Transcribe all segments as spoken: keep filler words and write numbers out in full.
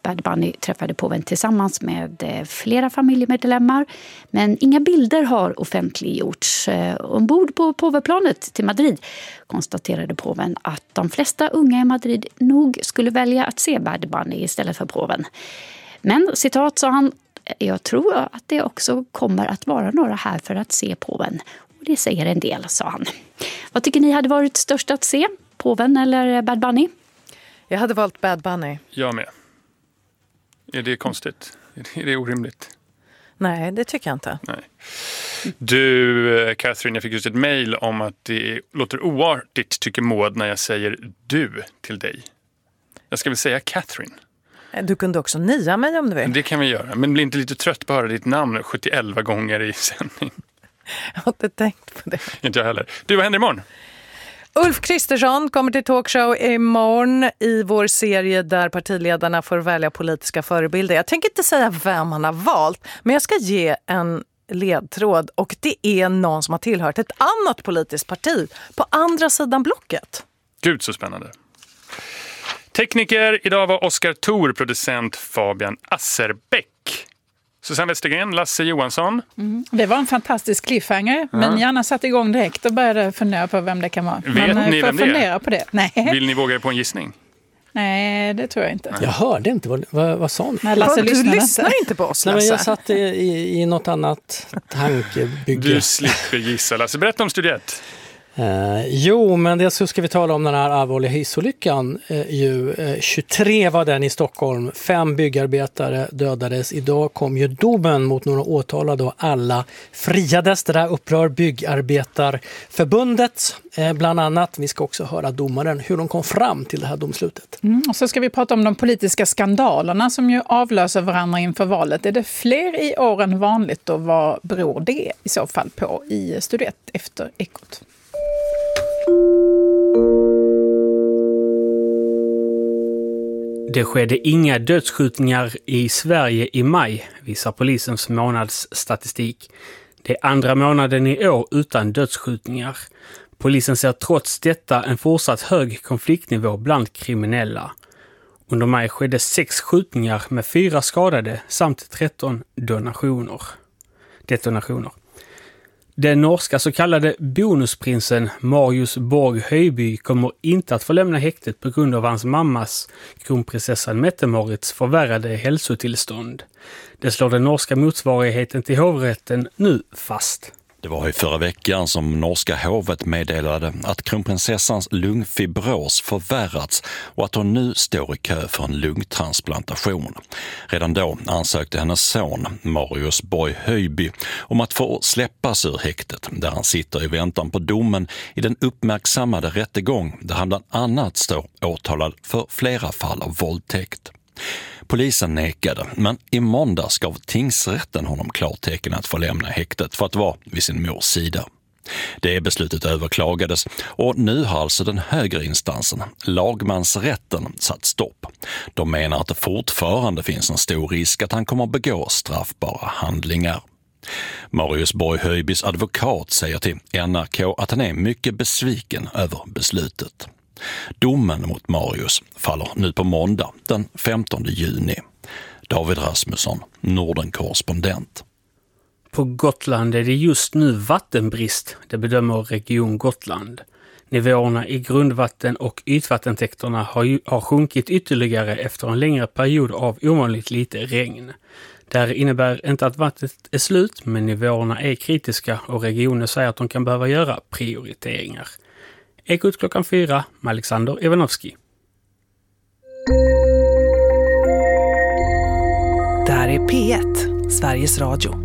Bad Bunny träffade påven tillsammans med flera familjemedlemmar. Men inga bilder har offentliggjorts. Ombord på påveplanet till Madrid konstaterade påven att de flesta unga i Madrid nog skulle välja att se Bad Bunny istället för påven. Men, citat, sa han, jag tror att det också kommer att vara några här för att se påven. Och det säger en del, sa han. Vad tycker ni hade varit störst att se? Påven eller Bad Bunny? Jag hade valt Bad Bunny. Jag med. Är det konstigt? Är det orimligt? Nej, det tycker jag inte. Nej. Du, Catherine, jag fick just ett mejl om att det låter oartigt, tycker Maud, när jag säger du till dig. Jag ska väl säga Catherine. Du kunde också nia mig om du vill. Det kan vi göra, men bli inte lite trött på att höra ditt namn sjuttioelva gånger i sändning. Jag har inte tänkt på det. Inte jag heller. Du, vad händer imorgon? Ulf Kristersson kommer till talkshow imorgon i vår serie där partiledarna får välja politiska förebilder. Jag tänker inte säga vem han har valt, men jag ska ge en ledtråd. Och det är någon som har tillhört ett annat politiskt parti på andra sidan blocket. Gud, så spännande. Tekniker idag var Oskar Thor, producent Fabian Asserbäck. Susanne Westergren, Lasse Johansson. Mm. Det var en fantastisk cliffhanger, ja. Men gärna satt igång direkt och började fundera på vem det kan vara. Vet Men, ni vem det är? På det. Nej. Vill ni våga på en gissning? Nej, det tror jag inte. Jag hörde inte, vad, vad, vad sa ni? Nej, Lasse, du lyssnar inte. inte på oss, Lasse. Nej, men jag satt i, i, i något annat tankebygge. Du slipper gissa, Lasse. Berätta om Studiet. Eh, jo, men det så ska vi tala om den här allvarliga hissolyckan. Eh, ju, eh, tjugotre var den i Stockholm. Fem byggarbetare dödades. Idag kom ju domen mot några åtalade och alla friades. Det där upprör Byggarbetarförbundet eh, bland annat. Vi ska också höra domaren hur de kom fram till det här domslutet. Mm, och så ska vi prata om de politiska skandalerna som ju avlöser varandra inför valet. Är det fler i år än vanligt och vad beror det i så fall på i Studiet efter Ekot? Det skedde inga dödsskjutningar i Sverige i maj, visar polisens månadsstatistik. Det är andra månaden i år utan dödsskjutningar. Polisen ser trots detta en fortsatt hög konfliktnivå bland kriminella. Under maj skedde sex skjutningar med fyra skadade samt tretton donationer. detonationer. Den norska så kallade bonusprinsen Marius Borg Höjby kommer inte att få lämna häktet på grund av hans mammas, kronprinsessan Mette-Marits, förvärrade hälsotillstånd. Det slår den norska motsvarigheten till hovrätten nu fast. Det var i förra veckan som norska hovet meddelade att kronprinsessans lungfibros förvärrats och att hon nu står i kö för en lungtransplantation. Redan då ansökte hennes son Marius Borg Höjby om att få släppas ur häktet där han sitter i väntan på domen i den uppmärksammade rättegång där han bland annat står åtalad för flera fall av våldtäkt. Polisen nekade, men i måndags gav tingsrätten honom klartecken att få lämna häktet för att vara vid sin mors sida. Det beslutet överklagades och nu har alltså den högre instansen, lagmansrätten, satt stopp. De menar att det fortfarande finns en stor risk att han kommer att begå straffbara handlingar. Marius Borg Höjbys advokat säger till N R K att han är mycket besviken över beslutet. Domen mot Marius faller nu på måndag den femtonde juni. David Rasmusson, Norden-korrespondent. På Gotland är det just nu vattenbrist, det bedömer Region Gotland. Nivåerna i grundvatten- och ytvattentäkterna har, ju, har sjunkit ytterligare efter en längre period av ovanligt lite regn. Det här innebär inte att vattnet är slut, men nivåerna är kritiska och regionen säger att de kan behöva göra prioriteringar. Ekot klockan fyra med Alexander Ivanovski. Det här är P ett, Sveriges Radio.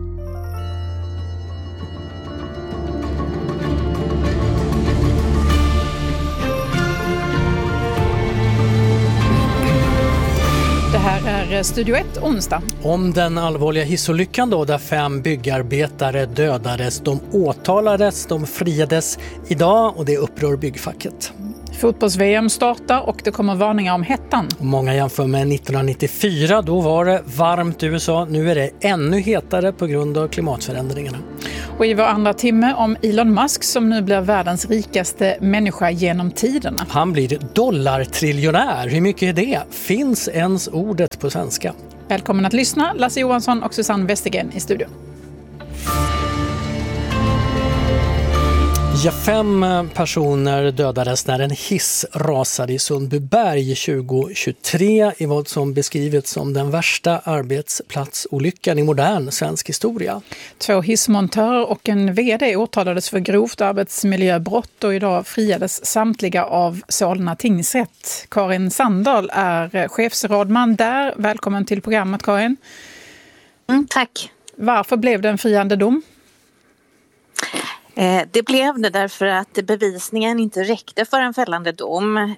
Det här är Studio ett onsdag. Om den allvarliga hissolyckan då, där fem byggarbetare dödades. De åtalades, de friades idag och det upprör byggfacket. Fotbolls-V M startar och det kommer varningar om hettan. Och många jämför med nittonhundranittiofyra, då var det varmt i U S A. Nu är det ännu hetare på grund av klimatförändringarna. Och i vår andra timme om Elon Musk som nu blir världens rikaste människa genom tiderna. Han blir dollartriljonär. Hur mycket är det? Finns ens ordet på svenska? Välkommen att lyssna. Lasse Johansson och Susanne Westergren i studion. Ja, fem personer dödades när en hiss rasade i Sundbyberg tjugohundratjugotre i vad som beskrivits som den värsta arbetsplatsolyckan i modern svensk historia. Två hissmontörer och en vd åtalades för grovt arbetsmiljöbrott och idag friades samtliga av Solna tingsrätt. Karin Sandahl är chefsrådman där. Välkommen till programmet, Karin. Mm, tack. Varför blev det en friande dom? Eh, det blev det därför att bevisningen inte räckte för en fällande dom. Eh,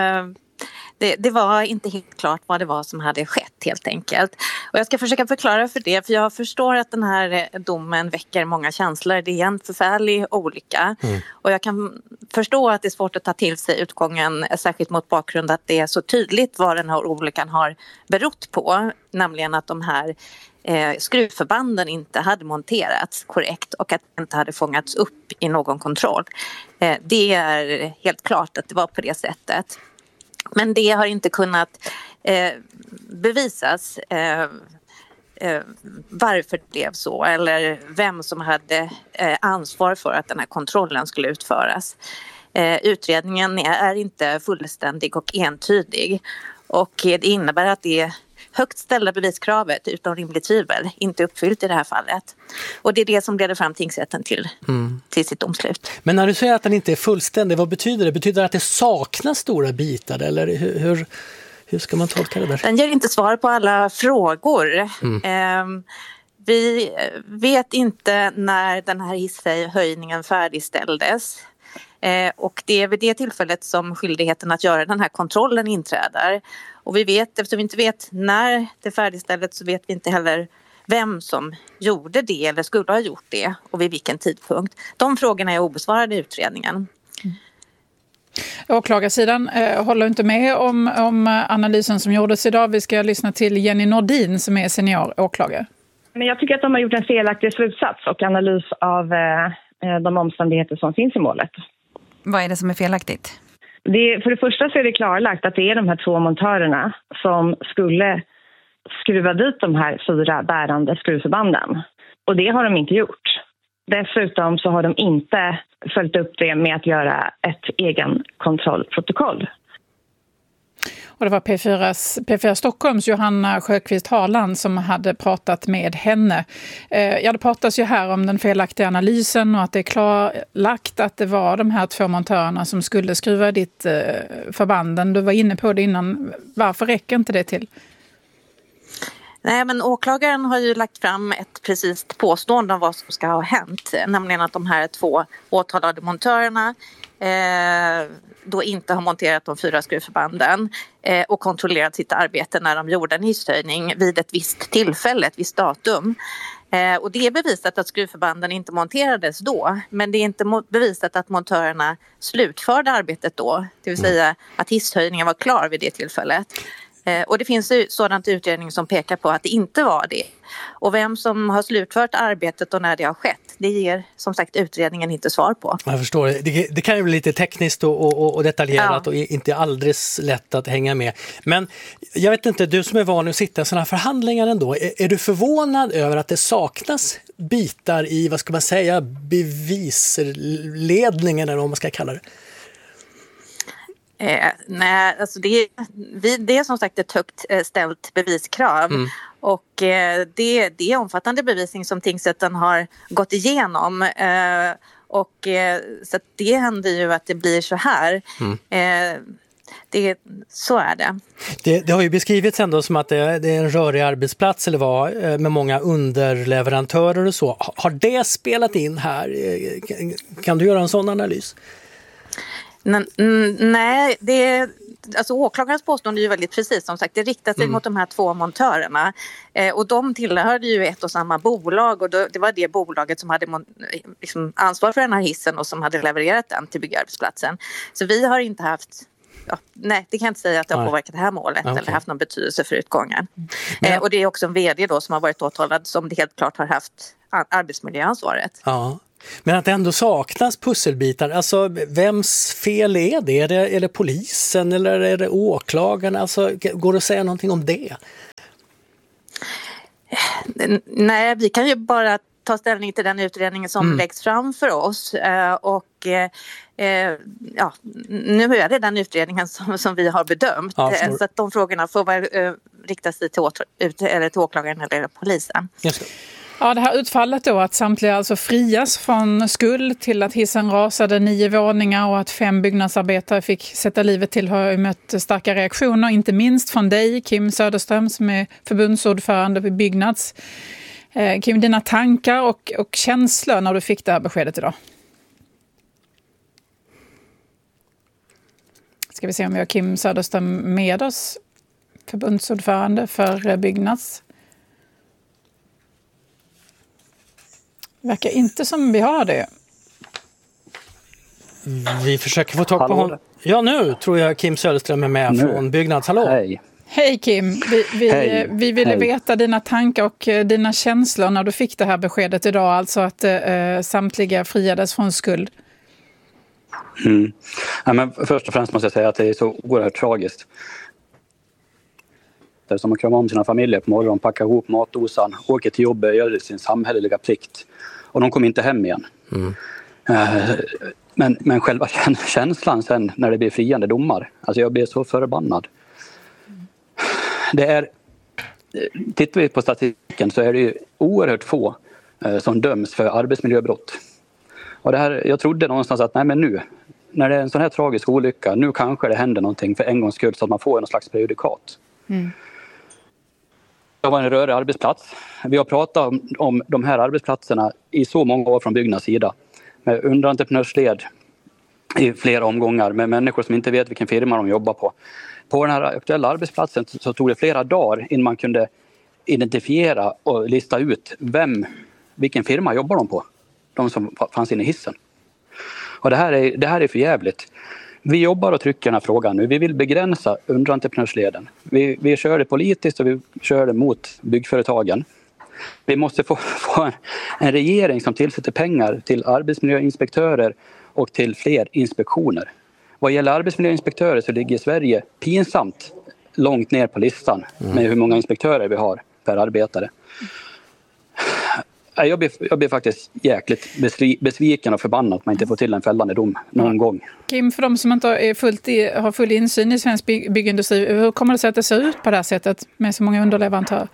det, det var inte helt klart vad det var som hade skett helt enkelt. Och jag ska försöka förklara för det, för jag förstår att den här domen väcker många känslor. Det är en förfärlig olycka. Mm. Och jag kan förstå att det är svårt att ta till sig utgången, särskilt mot bakgrund att det är så tydligt vad den här olyckan har berott på. Nämligen att de här Eh, skruvförbanden inte hade monterats korrekt och att det inte hade fångats upp i någon kontroll. Eh, det är helt klart att det var på det sättet. Men det har inte kunnat eh, bevisas eh, eh, varför det blev så eller vem som hade eh, ansvar för att den här kontrollen skulle utföras. Eh, utredningen är inte fullständig och entydig och det innebär att det är högt ställda beviskravet utan rimligt tvivel inte uppfyllt i det här fallet. Och det är det som leder fram tingsrätten till, mm. till sitt domslut. Men när du säger att den inte är fullständig, vad betyder det? Betyder det att det saknas stora bitar eller hur, hur, hur ska man tolka det där? Den ger inte svar på alla frågor. Mm. Eh, vi vet inte när den här hisshöjningen färdigställdes. Eh, och det är vid det tillfället som skyldigheten att göra den här kontrollen inträder. Och vi vet, eftersom vi inte vet när det färdigställdes så vet vi inte heller vem som gjorde det eller skulle ha gjort det och vid vilken tidpunkt. De frågorna är obesvarade i utredningen. Mm. Åklagarsidan eh, håller inte med om, om analysen som gjordes idag. Vi ska lyssna till Jenny Nordin som är senior åklagare. Men jag tycker att de har gjort en felaktig slutsats och analys av eh, de omständigheter som finns i målet. Vad är det som är felaktigt? Det, för det första så är det klarlagt att det är de här två montörerna som skulle skruva dit de här fyra bärande skruvförbanden. Och det har de inte gjort. Dessutom så har de inte följt upp det med att göra ett egen kontrollprotokoll. Och det var P fyras, P fyra Stockholms Johanna Sjöqvist Harland som hade pratat med henne. Eh, ja, det pratas ju här om den felaktiga analysen och att det är klarlagt att det var de här två montörerna som skulle skruva ditt eh, förbanden. Du var inne på det innan. Varför räcker inte det till? Nej, men åklagaren har ju lagt fram ett precis påstående om vad som ska ha hänt. Nämligen att de här två åtalade montörerna eh, då inte har monterat de fyra skruvförbanden eh, och kontrollerat sitt arbete när de gjorde en hisshöjning vid ett visst tillfälle, ett visst datum. Eh, och det är bevisat att skruvförbanden inte monterades då, men det är inte mo- bevisat att montörerna slutförde arbetet då, det vill säga att hisshöjningen var klar vid det tillfället. Eh, och det finns ju sådant utredning som pekar på att det inte var det. Och vem som har slutfört arbetet och när det har skett, det ger som sagt utredningen inte svar på. Jag förstår. Det, det kan ju bli lite tekniskt och, och, och detaljerat ja. Och inte alldeles lätt att hänga med. Men jag vet inte, du som är van att sitta i sådana här förhandlingar ändå, är, är du förvånad över att det saknas bitar i, vad ska man säga, bevisledningen eller vad man ska kalla det? Eh, nej, alltså det, är, vi, det är som sagt ett högt eh, ställt beviskrav mm. och eh, det, det är omfattande bevisning som tingsrätten har gått igenom eh, och eh, så att det händer ju att det blir så här. Mm. Eh, det, så är det. det. Det har ju beskrivits ändå som att det, det är en rörig arbetsplats eller vad, med många underleverantörer och så. Har det spelat in här? Kan du göra en sån analys? Nej, det, alltså åklagarens påstående är ju väldigt precis. Som sagt, det riktar sig mm. mot de här två montörerna. Eh, och de tillhörde ju ett och samma bolag. Och då, det var det bolaget som hade liksom, ansvar för den här hissen och som hade levererat den till byggarbetsplatsen. Så vi har inte haft... Ja, nej, det kan jag inte säga att det har påverkat det här målet okay. eller haft någon betydelse för utgången. Mm. Eh, och det är också en vd då som har varit åtalad som det helt klart har haft arbetsmiljöansvaret. Ja. Men att det ändå saknas pusselbitar, alltså vems fel är det? Är det, är det polisen eller är det åklagaren? Alltså, går det att säga någonting om det? Nej, vi kan ju bara ta ställning till den utredningen som mm. läggs fram för oss. Och eh, ja, nu är det den utredningen som, som vi har bedömt. Ja, så att de frågorna får väl eh, rikta sig till, åt, eller till åklagaren eller polisen. Just det. Ja, det här utfallet då att samtliga alltså frias från skuld till att hissen rasade nio våningar och att fem byggnadsarbetare fick sätta livet till har ju mött starka reaktioner, inte minst från dig, Kim Söderström, som är förbundsordförande vid Byggnads. Eh, Kim, dina tankar och, och känslor när du fick det här beskedet idag? Ska vi se om vi har Kim Söderström med oss, förbundsordförande för Byggnads. Verkar inte som vi har det. Vi försöker få tag på honom. Ja, nu tror jag Kim Söderström är med nu. Från Byggnads. Hallå. Hej. Hej Kim. Vi, vi, Hej. vi ville Hej. veta dina tankar och dina känslor när du fick det här beskedet idag. Alltså att eh, samtliga friades från skuld. Mm. Ja, men först och främst måste jag säga att det är så oerhört tragiskt. Som att krama om sina familjer på morgonen, packa ihop matdosan, åker till jobbet, gör sin samhälleliga plikt. Och de kommer inte hem igen. Mm. Men, men själva känslan sen när det blir friande domar, alltså jag blir så förbannad. Mm. Det är, tittar vi på statistiken så är det ju oerhört få som döms för arbetsmiljöbrott. Och det här, jag trodde någonstans att nej men nu, när det är en sån här tragisk olycka, nu kanske det händer någonting för en gångs skull så att man får en slags prejudikat. Mm. Det var en rörig arbetsplats. Vi har pratat om, om de här arbetsplatserna i så många år från Byggnads sida. Med underentreprenörsled i flera omgångar med människor som inte vet vilken firma de jobbar på. På den här aktuella arbetsplatsen så tog det flera dagar innan man kunde identifiera och lista ut vem, vilken firma jobbar de på. De som fanns inne i hissen. Och det här är, det här är för jävligt. Vi jobbar och trycker den här frågan nu. Vi vill begränsa underentreprenörsleden. Vi, vi kör det politiskt och vi kör det mot byggföretagen. Vi måste få, få en, en regering som tillsätter pengar till arbetsmiljöinspektörer och till fler inspektioner. Vad gäller arbetsmiljöinspektörer så ligger Sverige pinsamt långt ner på listan med hur många inspektörer vi har per arbetare. Jag blir, jag blir faktiskt jäkligt besviken och förbannad att man inte får till en fällande dom någon ja. gång. Kim, för de som inte är fullt i, har full insyn i svensk bygg, byggindustri, hur kommer det sig att det ser ut på det här sättet med så många underleverantörer?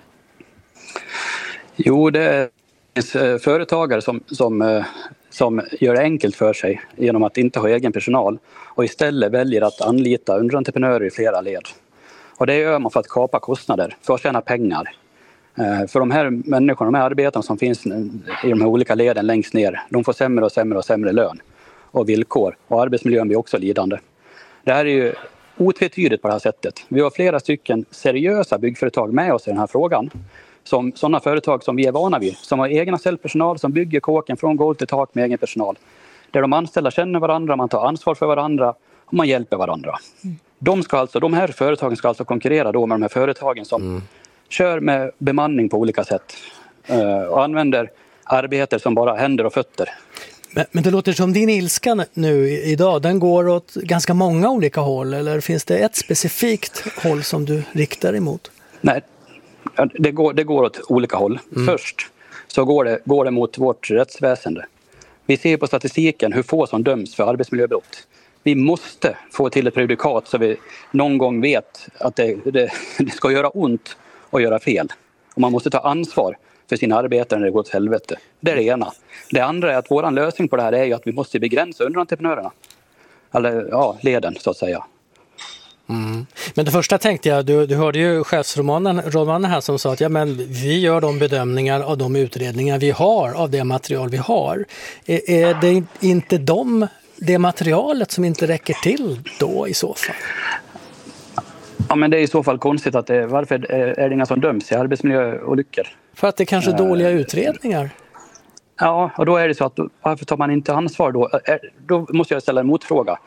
Jo, det är företagare som, som, som gör det enkelt för sig genom att inte ha egen personal och istället väljer att anlita underentreprenörer i flera led. Och det gör man för att kapa kostnader, för att tjäna pengar. För de här människorna, de här arbetarna som finns i de här olika leden längst ner, de får sämre och sämre och sämre lön och villkor. Och arbetsmiljön blir också lidande. Det här är ju otvetydigt på det här sättet. Vi har flera stycken seriösa byggföretag med oss i den här frågan. Som sådana företag som vi är vana vid. Som har egna cellpersonal, som bygger kåken från golv till tak med egen personal. Där de anställda känner varandra, man tar ansvar för varandra och man hjälper varandra. De, ska alltså, de här företagen ska alltså konkurrera då med de här företagen som mm. kör med bemanning på olika sätt och använder arbete som bara händer och fötter. Men, men det låter som din ilska nu idag, den går åt ganska många olika håll, eller finns det ett specifikt håll som du riktar emot? Nej, det går, det går åt olika håll. Mm. Först så går det, går det mot vårt rättsväsende. Vi ser på statistiken hur få som döms för arbetsmiljöbrott. Vi måste få till ett prejudikat så vi någon gång vet att det, det, det ska göra ont och göra fel. Och man måste ta ansvar för sina arbetare när det går åt helvete. Det är det ena. Det andra är att vår lösning på det här är ju att vi måste begränsa underentreprenörerna. Eller ja, leden så att säga. Mm. Men det första tänkte jag, du, du hörde ju chefsrådmannen här som sa att ja, men vi gör de bedömningar av de utredningar vi har, av det material vi har. Är, är det inte de, det materialet som inte räcker till då i så fall? Ja, men det är i så fall konstigt att det, varför är det inga som döms i arbetsmiljöolyckor? För att det är kanske är dåliga utredningar. Ja, och då är det så att varför tar man inte ansvar då? Då måste jag ställa en motfråga.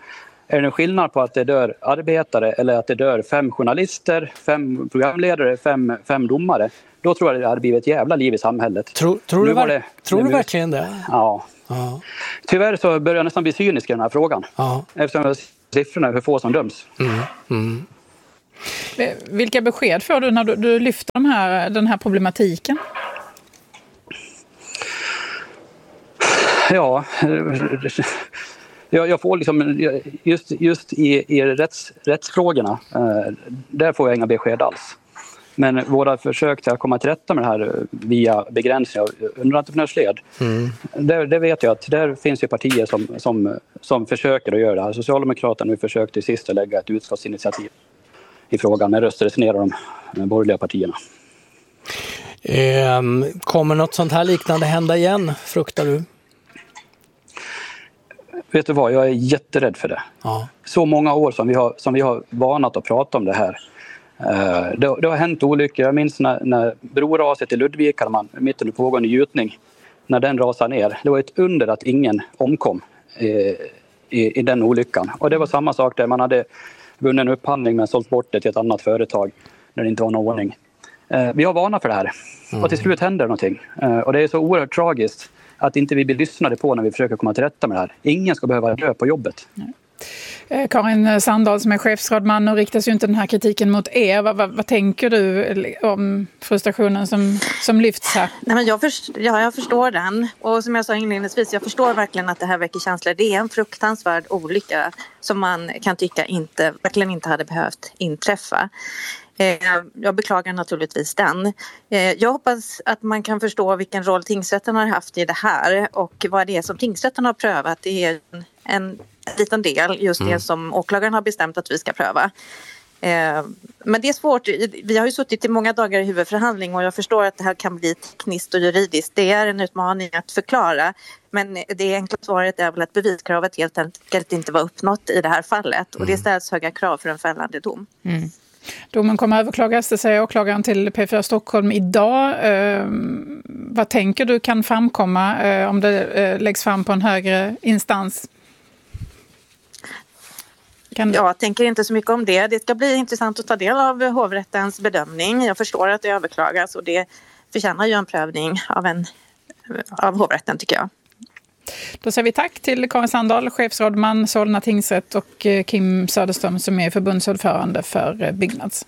Är det en skillnad på att det dör arbetare eller att det dör fem journalister, fem programledare, fem, fem domare? Då tror jag det hade blivit ett jävla liv i samhället. Tror, tror, du, var, det, tror du verkligen det? Ja. ja. Tyvärr så börjar jag nästan bli cynisk i den här frågan. Ja. Eftersom jag siffrorna hur få som döms. Mm. Mm. Vilka besked får du när du, du lyfter de här, den här problematiken? Ja, jag, jag får liksom just, just i, i rätts, rättsfrågorna, eh, där får jag inga besked alls. Men våra försök till att komma till rätta med det här via begränsning av underentreprenörsled, mm. där, där vet jag att där finns ju partier som, som, som försöker att göra det här. Socialdemokraterna nu försökte till sist att lägga ett utskottsinitiativ i frågan, men röstades ner av de borgerliga partierna. Eh, kommer något sånt här liknande hända igen, fruktar du? Vet du vad, jag är jätterädd för det. Ja. Så många år som vi har, som vi har vanat att prata om det här. Uh, det, det har hänt olyckor. Jag minns när, när broraset i Ludvika, man, mitt under pågående gjutning, när den rasade ner. Det var ett under att ingen omkom i, i, i den olyckan. Och det var samma sak där man hade vunnit en upphandling men sålt bort det till ett annat företag när det inte var någon ordning. Uh, vi har vana för det här. Mm. Och till slut händer någonting. Uh, och det är så oerhört tragiskt att inte vi blir lyssnade på när vi försöker komma till rätta med det här. Ingen ska behöva dö på jobbet. Nej. Karin Sandahl som är chefsrådman, och riktas ju inte den här kritiken mot er. Vad, vad, vad tänker du om frustrationen som, som lyfts här? Nej, men jag, först, ja, jag förstår den. Och som jag sa inledningsvis, jag förstår verkligen att det här väcker känslor. Det är en fruktansvärd olycka som man kan tycka inte, verkligen inte hade behövt inträffa. Jag beklagar naturligtvis den. Jag hoppas att man kan förstå vilken roll tingsrätten har haft i det här och vad det är som tingsrätten har prövat. Det är en, en liten del, just det som åklagaren har bestämt att vi ska pröva. Men det är svårt. Vi har ju suttit i många dagar i huvudförhandling och jag förstår att det här kan bli tekniskt och juridiskt. Det är en utmaning att förklara. Men det enkla svaret är väl att beviskravet helt enkelt inte var uppnått i det här fallet. Och det ställs höga krav för en fällande dom. Mm. Domen kommer överklagas, det säger åklagaren till P fyra Stockholm idag. Eh, vad tänker du kan framkomma eh, om det eh, läggs fram på en högre instans? Kan du... Jag tänker inte så mycket om det. Det ska bli intressant att ta del av hovrättens bedömning. Jag förstår att det överklagas och det förtjänar ju en prövning av, en, av hovrätten tycker jag. Då säger vi tack till Karin Sandahl, chefsrådman Solna tingsrätt, och Kim Söderström som är förbundsordförande för Byggnads.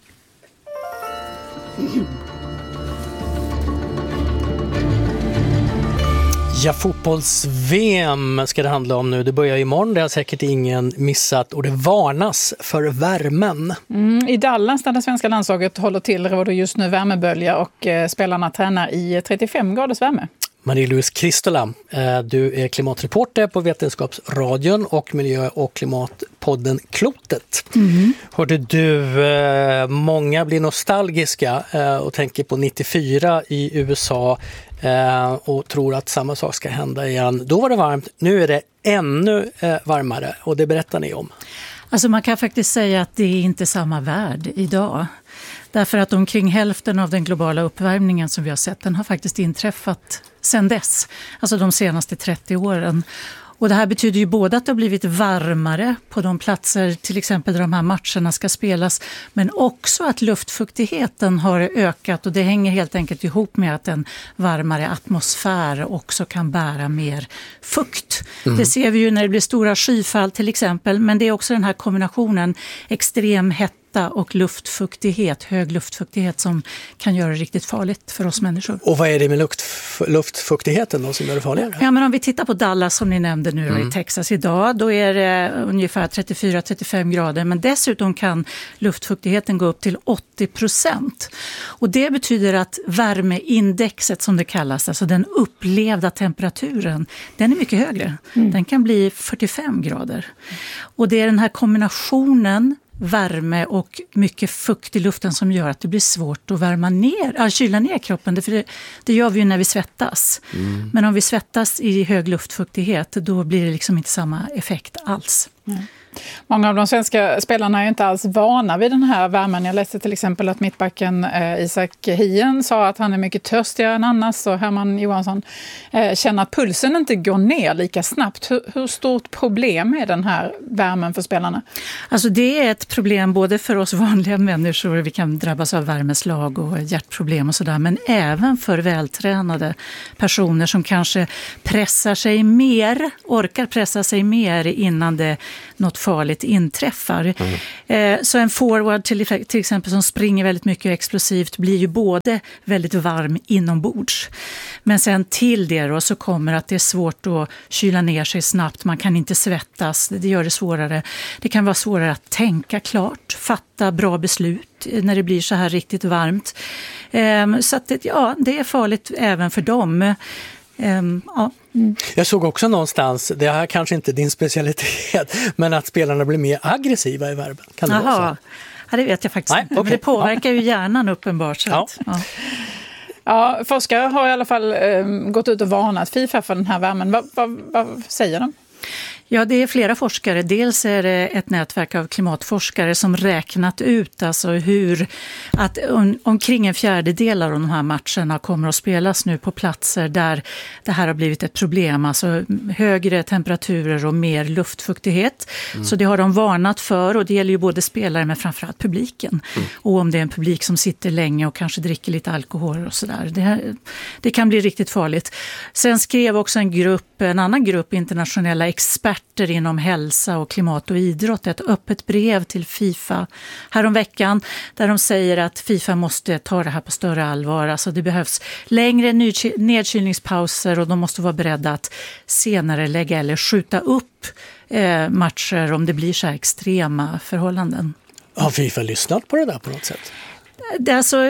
Ja, fotbolls-V M ska det handla om nu. Det börjar imorgon, det har säkert ingen missat, och det varnas för värmen. Mm, I Dallas där det svenska landslaget håller till råder just nu värmebölja och eh, spelarna tränar i trettiofem graders värme. Marie-Louise Kristola, du är klimatreporter på Vetenskapsradion och miljö- och klimatpodden Klotet. Mm. Hörde du, många blir nostalgiska och tänker på nittiofyra i U S A och tror att samma sak ska hända igen. Då var det varmt, nu är det ännu varmare, och det berättar ni om. Alltså man kan faktiskt säga att det är inte samma värld idag. Därför att omkring hälften av den globala uppvärmningen som vi har sett, den har faktiskt inträffat sedan dess. Alltså de senaste trettio åren. Och det här betyder ju både att det har blivit varmare på de platser till exempel där de här matcherna ska spelas, men också att luftfuktigheten har ökat, och det hänger helt enkelt ihop med att en varmare atmosfär också kan bära mer fukt. Mm. Det ser vi ju när det blir stora skyfall till exempel, men det är också den här kombinationen extrem hetta och luftfuktighet, hög luftfuktighet, som kan göra det riktigt farligt för oss människor. Och vad är det med luft, luftfuktigheten då som gör det farligare? Ja, men om vi tittar på Dallas som ni nämnde nu mm. i Texas idag, då är det ungefär trettiofyra till trettiofem grader, men dessutom kan luftfuktigheten gå upp till åttio procent. Och det betyder att värmeindexet som det kallas, alltså den upplevda temperaturen, den är mycket högre. Mm. Den kan bli fyrtiofem grader. Och det är den här kombinationen värme och mycket fukt i luften som gör att det blir svårt att värma ner, äh, kyla ner kroppen. För det, det gör vi ju när vi svettas. Mm. Men om vi svettas i hög luftfuktighet, då blir det liksom inte samma effekt alls. Mm. Många av de svenska spelarna är inte alls vana vid den här värmen. Jag läste till exempel att mittbacken eh, Isak Hien sa att han är mycket törstigare än annars, och Herman Johansson eh, känner att pulsen inte går ner lika snabbt. Hur, hur stort problem är den här värmen för spelarna? Alltså det är ett problem både för oss vanliga människor, vi kan drabbas av värmeslag och hjärtproblem och sådär, men även för vältränade personer som kanske pressar sig mer, orkar pressa sig mer innan det något farligt inträffar. Mm. Eh, så en forward till, till exempel som springer väldigt mycket explosivt blir ju både väldigt varm inombords. Men sen till det då så kommer att det är svårt att kyla ner sig snabbt. Man kan inte svettas, det gör det svårare. Det kan vara svårare att tänka klart, fatta bra beslut när det blir så här riktigt varmt. Eh, så att det, ja, det är farligt även för dem. Um, ja. mm. Jag såg också någonstans, det här kanske inte är din specialitet, men att spelarna blir mer aggressiva i värmen. Kan det Aha. vara så? Ja, det vet jag faktiskt Nej, inte. okay. Men det påverkar ja. ju hjärnan uppenbart. Så ja. Att, ja. Ja, forskare har i alla fall eh, gått ut och varnat FIFA för den här värmen. Vad, vad, vad säger de? Ja, det är flera forskare. Dels är det ett nätverk av klimatforskare som räknat ut alltså hur att om, omkring en fjärdedel av de här matcherna kommer att spelas nu på platser där det här har blivit ett problem. Alltså högre temperaturer och mer luftfuktighet. Mm. Så det har de varnat för, och det gäller ju både spelare men framförallt publiken. Mm. Och om det är en publik som sitter länge och kanske dricker lite alkohol och sådär. Det, det kan bli riktigt farligt. Sen skrev också en grupp, en annan grupp internationella experter inom hälsa och klimat och idrott ett öppet brev till FIFA häromveckan där de säger att FIFA måste ta det här på större allvar. Alltså det behövs längre nedkylningspauser och de måste vara beredda att senare lägga eller skjuta upp eh, matcher om det blir så här extrema förhållanden. Har FIFA lyssnat på det där på något sätt? Det är alltså,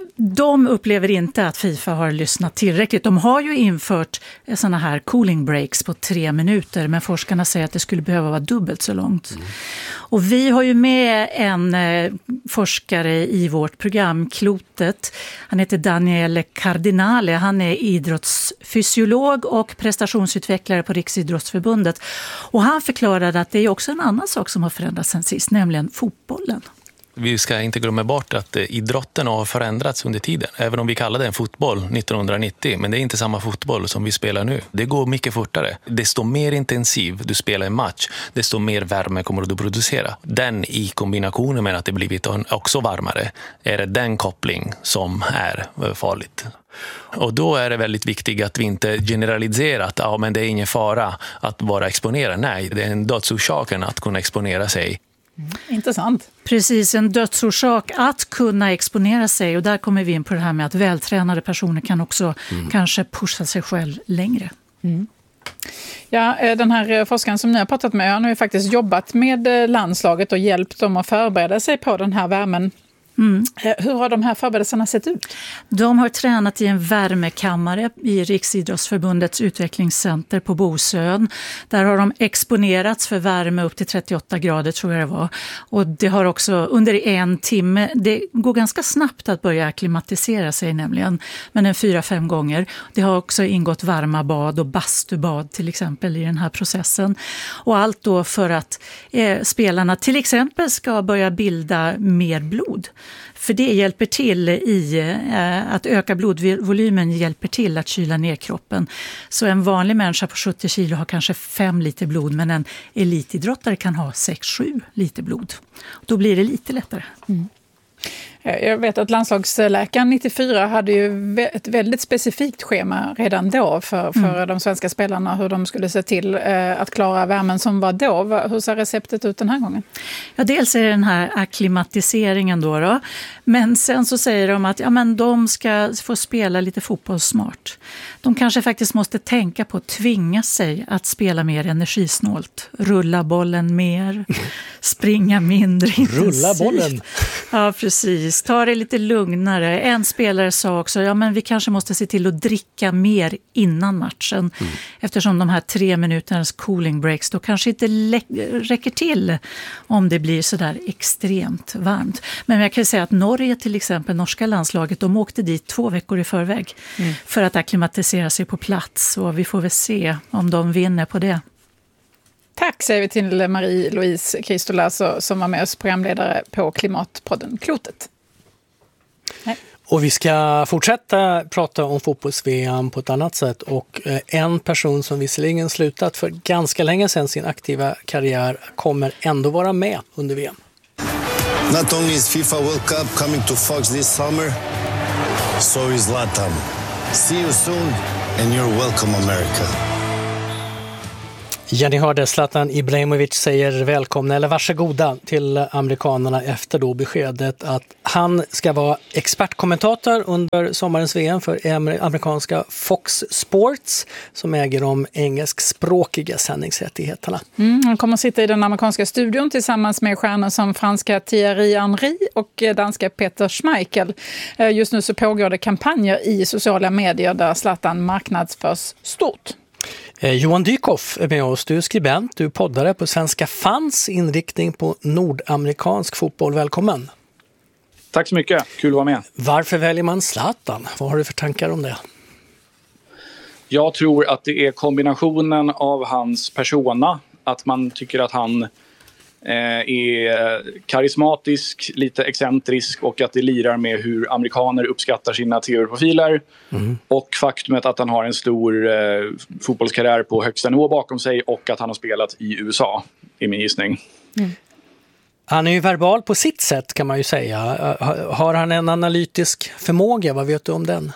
de upplever inte att FIFA har lyssnat tillräckligt. De har ju infört såna här cooling breaks på tre minuter, men forskarna säger att det skulle behöva vara dubbelt så långt. Mm. Och vi har ju med en eh, forskare i vårt program, Klotet. Han heter Daniele Cardinale. Han är idrottsfysiolog och prestationsutvecklare på Riksidrottsförbundet. Och han förklarade att det är också en annan sak som har förändrats sen sist, nämligen fotbollen. Vi ska inte glömma bort att idrotten har förändrats under tiden. Även om vi kallar det en fotboll nittonhundranittio. Men det är inte samma fotboll som vi spelar nu. Det går mycket fortare. Desto mer intensiv du spelar en match, desto mer värme kommer du att producera. Den i kombinationen med att det blivit också varmare är det den koppling som är farligt. Och då är det väldigt viktigt att vi inte generaliserar att ja, men det är ingen fara att vara exponerad. Nej, det är en dödsorsaken att kunna exponera sig. Mm. Intressant. Precis, en dödsorsak att kunna exponera sig, och där kommer vi in på det här med att vältränade personer kan också mm. kanske pusha sig själv längre. Mm. Ja, den här forskaren som ni har pratat med, han har ju faktiskt jobbat med landslaget och hjälpt dem att förbereda sig på den här värmen. Mm. Hur har de här förberedelserna sett ut? De har tränat i en värmekammare i Riksidrottsförbundets utvecklingscenter på Bosön. Där har de exponerats för värme upp till trettioåtta grader tror jag det var. Och det har också under en timme, det går ganska snabbt att börja akklimatisera sig nämligen, men en fyra, fem gånger. Det har också ingått varma bad och bastubad till exempel i den här processen. Och allt då för att eh, spelarna till exempel ska börja bilda mer blod. För det hjälper till i eh, att öka blodvolymen, hjälper till att kyla ner kroppen. Så en vanlig människa på sjuttio kilo har kanske fem liter blod, men en elitidrottare kan ha sex sju liter blod. Då blir det lite lättare. Mm. Jag vet att landslagsläkaren nittiofyra hade ju ett väldigt specifikt schema redan då för, för mm. de svenska spelarna, hur de skulle se till eh, att klara värmen som var då. Hur ser receptet ut den här gången? Ja, dels är det den här akklimatiseringen då, då. Men sen så säger de att ja, men de ska få spela lite fotboll smart. De kanske faktiskt måste tänka på att tvinga sig att spela mer energisnålt. Rulla bollen mer, springa mindre intensivt. Rulla bollen? Ja, precis. Ta det lite lugnare. En spelare sa också, ja men vi kanske måste se till att dricka mer innan matchen. Mm. Eftersom de här tre minuternas cooling breaks då kanske inte lä- räcker till om det blir sådär extremt varmt. Men jag kan säga att Norge till exempel, norska landslaget, de åkte dit två veckor i förväg mm. för att akklimatisera sig på plats. Och vi får väl se om de vinner på det. Tack säger vi till Marie-Louise Kristola som var med oss, programledare på Klimatpodden Klotet. Nej. Och vi ska fortsätta prata om fotbolls-V M på ett annat sätt, och en person som visserligen slutat för ganska länge sedan sin aktiva karriär kommer ändå vara med under V M. Not only is FIFA World Cup coming to Fox this summer, so is Latam. See you soon and you're welcome America. Jenny hörde Zlatan Ibrahimovic säger välkomna eller varsågoda till amerikanerna efter då beskedet att han ska vara expertkommentator under sommarens V M för amerikanska Fox Sports som äger de engelskspråkiga sändningsrättigheterna. Mm, han kommer att sitta i den amerikanska studion tillsammans med stjärnor som franska Thierry Henry och danska Peter Schmeichel. Just nu så pågår det kampanjer i sociala medier där Zlatan marknadsförs stort. Eh, Johan Dykhoff är med oss. Du är skribent, du är poddare på Svenska Fans, inriktning på nordamerikansk fotboll. Välkommen. Tack så mycket, kul att vara med. Varför väljer man Zlatan? Vad har du för tankar om det? Jag tror att det är kombinationen av hans persona, att man tycker att han är karismatisk, lite excentrisk och att det lirar med hur amerikaner uppskattar sina tv-profiler. Mm. Och faktumet att han har en stor eh, fotbollskarriär på högsta nivå bakom sig och att han har spelat i U S A, är min gissning. Mm. Han är ju verbal på sitt sätt kan man ju säga. Har han en analytisk förmåga? Vad vet du om den?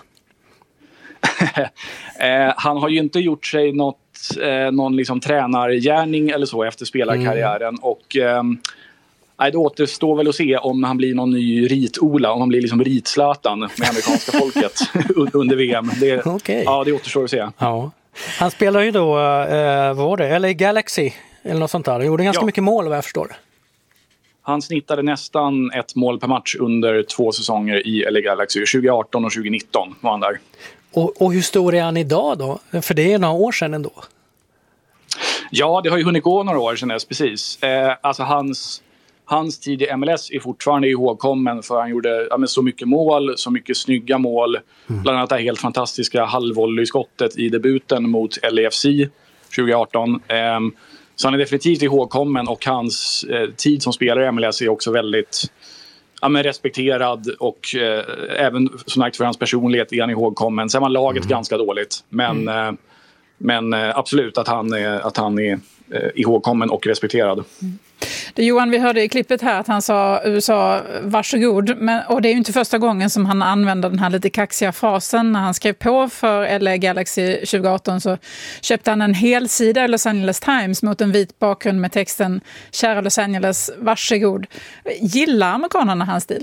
eh, han har ju inte gjort sig något Eh, någon liksom tränargärning eller så efter spelarkarriären. Mm. Och eh, det återstår väl att se om han blir någon ny rit-Ola, om han blir liksom rit-Zlatan med amerikanska folket under V M. Det, okay. Ja, det återstår att se. Ja. Han spelar ju då, eh, vad var det? Eller Galaxy eller något sånt där. Han gjorde ganska ja. mycket mål vad jag förstår. Han snittade nästan ett mål per match under två säsonger i L A Galaxy. tjugo arton och tjugo nitton var han där. Och, och hur stor är han idag då? För det är några år sedan ändå. Ja, det har ju hunnit gå några år sedan dess, precis. Eh, alltså hans, hans tid i M L S är fortfarande ihågkommen för han gjorde ja, men så mycket mål, så mycket snygga mål. Mm. Bland annat det helt fantastiska halvvolleyskottet i debuten mot L A F C tjugo arton. Eh, så han är definitivt ihågkommen och hans eh, tid som spelare i M L S är också väldigt... Ja, men respekterad och eh, även som sagt för hans personlighet är han ihågkommen. Sen var laget mm. ganska dåligt. Men, mm. eh, men eh, absolut att han är, att han är eh, ihågkommen och respekterad. Mm. Det Johan, vi hörde i klippet här att han sa U S A varsågod. Men, och det är ju inte första gången som han använder den här lite kaxiga frasen. När han skrev på för L A Galaxy tjugo arton så köpte han en hel sida i Los Angeles Times mot en vit bakgrund med texten "Kära Los Angeles, varsågod". Gillar amerikanerna hans stil?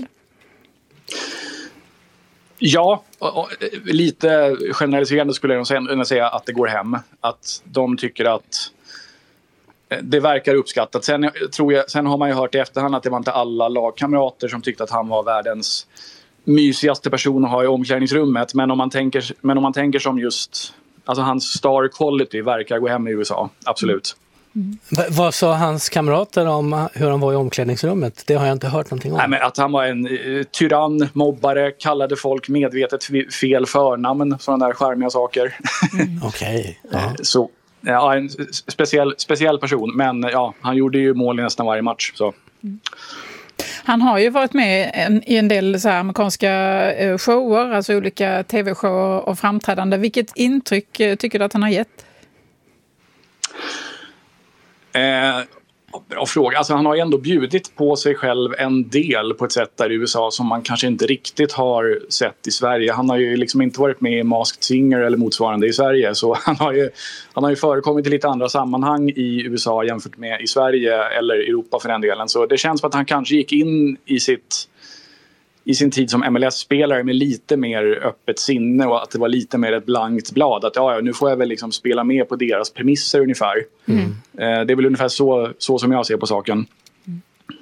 Ja, och, och, lite generaliserande skulle jag säga att det går hem. Att de tycker att det verkar uppskattat. Sen, tror jag, sen har man ju hört i efterhand att det var inte alla lagkamrater som tyckte att han var världens mysigaste person att ha i omklädningsrummet. Men om man tänker, men om man tänker som just... Alltså hans star quality verkar gå hem i U S A. Absolut. Mm. V- vad sa hans kamrater om hur han var i omklädningsrummet? Det har jag inte hört någonting om. Nej, men att han var en uh, tyrann, mobbare, kallade folk medvetet f- fel förnamn. Sådana där charmiga saker. Mm. Okej. Okay. Ja. Så... Ja, en speciell, speciell person. Men ja, han gjorde ju mål i nästan varje match. Så. Han har ju varit med en, i en del så här amerikanska shower, alltså olika tv-shower och framträdande. Vilket intryck tycker du att han har gett? Eh, bra fråga. Alltså, han har ju ändå bjudit på sig själv en del på ett sätt där i U S A som man kanske inte riktigt har sett i Sverige. Han har ju liksom inte varit med i Masked Singer eller motsvarande i Sverige. Så han har ju, han har ju förekommit i lite andra sammanhang i U S A jämfört med i Sverige eller Europa för den delen. Så det känns som att han kanske gick in i sitt... i sin tid som M L S-spelare med lite mer öppet sinne och att det var lite mer ett blankt blad. Att ja, ja nu får jag väl liksom spela med på deras premisser ungefär. Mm. Eh, det är väl ungefär så, så som jag ser på saken. Mm.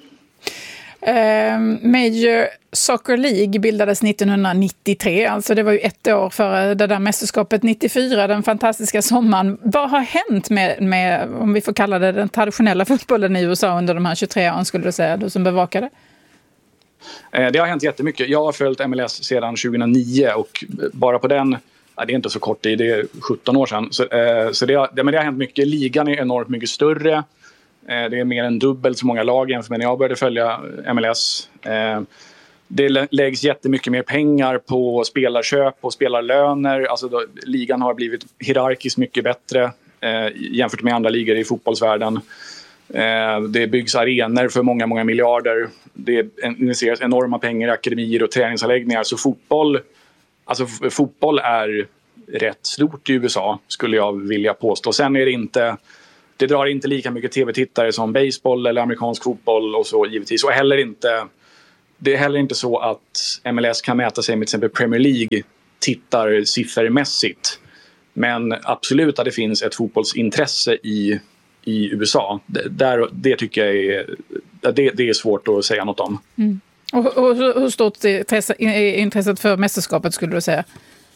Eh, Major Soccer League bildades nittonhundranittiotre. Alltså det var ju ett år före det där mästerskapet nittiofyra, den fantastiska sommaren. Vad har hänt med, med, om vi får kalla det, den traditionella fotbollen i U S A under de här tjugotre åren, skulle du säga, du som bevakade? Det har hänt jättemycket. Jag har följt M L S sedan tjugohundranio och bara på den ja, det är inte så kort tid, det är sjutton år sedan. Så, eh, så det, har, det, men det har hänt mycket. Ligan är enormt mycket större. Eh, det är mer än dubbelt så många lag jämfört med när jag började följa M L S. Eh, det lä- läggs jättemycket mer pengar på spelarköp och spelarlöner. Alltså då, ligan har blivit hierarkiskt mycket bättre eh, jämfört med andra ligor i fotbollsvärlden. Eh, det byggs arenor för många, många miljarder. Det investeras enorma pengar i akademier och träningsanläggningar. Så fotboll, alltså f- fotboll är rätt stort i U S A, skulle jag vilja påstå. Sen är det inte, det drar inte lika mycket tv-tittare som baseball eller amerikansk fotboll och så givetvis. Och heller inte, det är heller inte så att M L S kan mäta sig med till exempel Premier League tittar siffermässigt. Men absolut att det finns ett fotbollsintresse i i U S A. Det, där, det tycker jag är, det, det är svårt att säga något om. Mm. Och, och hur stort är intresset för mästerskapet, skulle du säga?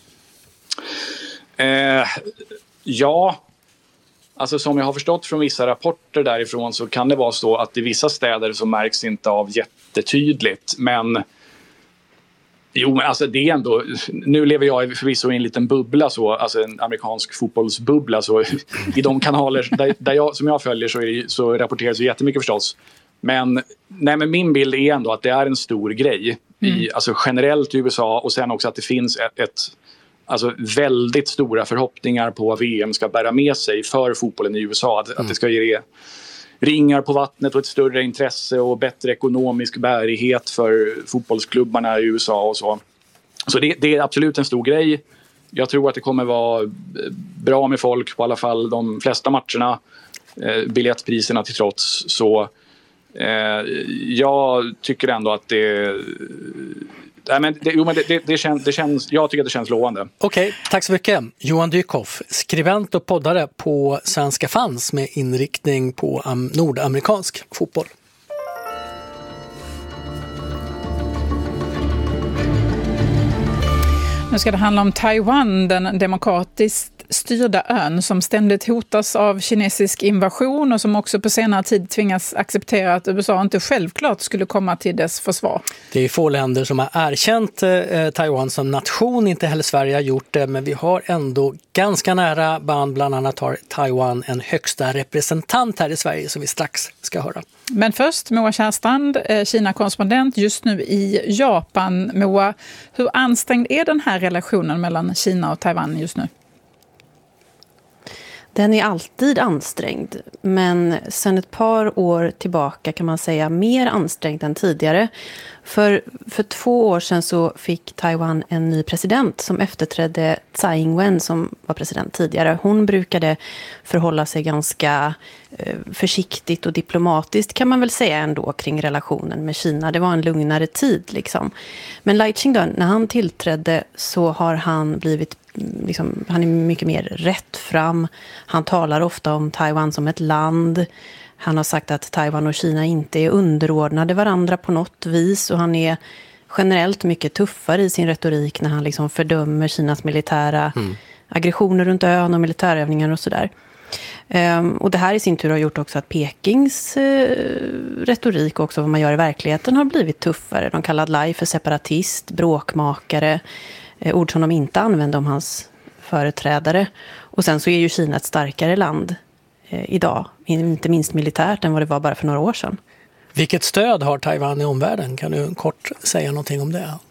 Eh, ja, alltså som jag har förstått från vissa rapporter därifrån så kan det vara så att i vissa städer så märks det inte av jättetydligt. Men jo, men alltså det är ändå, nu lever jag förvisso i en liten bubbla så, alltså en amerikansk fotbollsbubbla så i de kanaler där, där jag, som jag följer så, är det, så rapporteras det jättemycket förstås. Men, nej, men min bild är ändå att det är en stor grej mm. i, alltså generellt i U S A och sen också att det finns ett, ett alltså väldigt stora förhoppningar på vad V M ska bära med sig för fotbollen i U S A. Att, mm. att det ska ge ringar på vattnet och ett större intresse och bättre ekonomisk bärighet för fotbollsklubbarna i U S A och så. Så det, det är absolut en stor grej. Jag tror att det kommer vara bra med folk på alla fall de flesta matcherna. Eh, biljettpriserna till trots. Så eh, jag tycker ändå att det... Nej, men det, jo, men det, det, det, känns, det känns, jag tycker att det känns lovande. Okej, okay, tack så mycket. Johan Dykhoff, skribent och poddare på Svenska fans med inriktning på um, nordamerikansk fotboll. Nu ska det handla om Taiwan, den demokratiskt styrda ön som ständigt hotas av kinesisk invasion och som också på senare tid tvingas acceptera att U S A inte självklart skulle komma till dess försvar. Det är få länder som har erkänt eh, Taiwan som nation, inte heller Sverige har gjort det, men vi har ändå ganska nära band. Bland annat har Taiwan en högsta representant här i Sverige som vi strax ska höra. Men först Moa Kärstrand, Kina-korrespondent just nu i Japan. Moa, hur ansträngd är den här relationen mellan Kina och Taiwan just nu? Den är alltid ansträngd, men sedan ett par år tillbaka kan man säga mer ansträngd än tidigare. För, för två år sedan så fick Taiwan en ny president som efterträdde Tsai Ing-wen som var president tidigare. Hon brukade förhålla sig ganska eh, försiktigt och diplomatiskt kan man väl säga ändå kring relationen med Kina. Det var en lugnare tid liksom. Men Lai Ching-te, när han tillträdde så har han blivit liksom, han är mycket mer rätt fram. Han talar ofta om Taiwan som ett land. Han har sagt att Taiwan och Kina inte är underordnade varandra på något vis. Och han är generellt mycket tuffare i sin retorik när han liksom fördömer Kinas militära mm. aggressioner runt ön och militärövningar och sådär. Um, och det här i sin tur har gjort också att Pekings uh, retorik och också vad man gör i verkligheten har blivit tuffare. De kallade Lai för separatist, bråkmakare. Ord som de inte använde om hans företrädare. Och sen så är ju Kina ett starkare land eh, idag. Inte minst militärt än vad det var bara för några år sedan. Vilket stöd har Taiwan i omvärlden? Kan du kort säga någonting om det?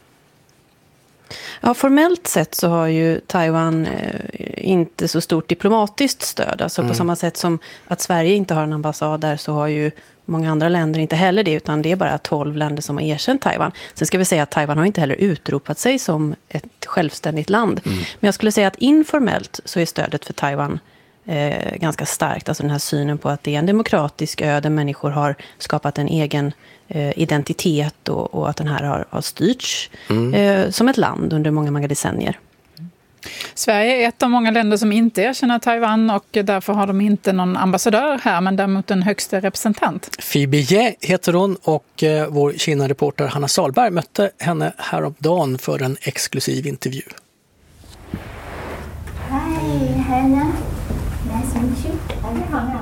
Ja, formellt sett så har ju Taiwan eh, inte så stort diplomatiskt stöd. Alltså mm. på samma sätt som att Sverige inte har en ambassad där så har ju många andra länder inte heller det, utan det är bara tolv länder som har erkänt Taiwan. Sen ska vi säga att Taiwan har inte heller utropat sig som ett självständigt land. Mm. Men jag skulle säga att informellt så är stödet för Taiwan eh, ganska starkt. Alltså den här synen på att det är en demokratisk ö där människor har skapat en egen eh, identitet och, och att den här har, har styrts mm. eh, som ett land under många, många decennier. Sverige är ett av många länder som inte erkänner Taiwan och därför har de inte någon ambassadör här men däremot en högsta representant. Phoebe Ye heter hon och eh, vår Kina-reporter Hanna Salberg mötte henne häromdagen för en exklusiv intervju. Hej Hanna, nice to meet you.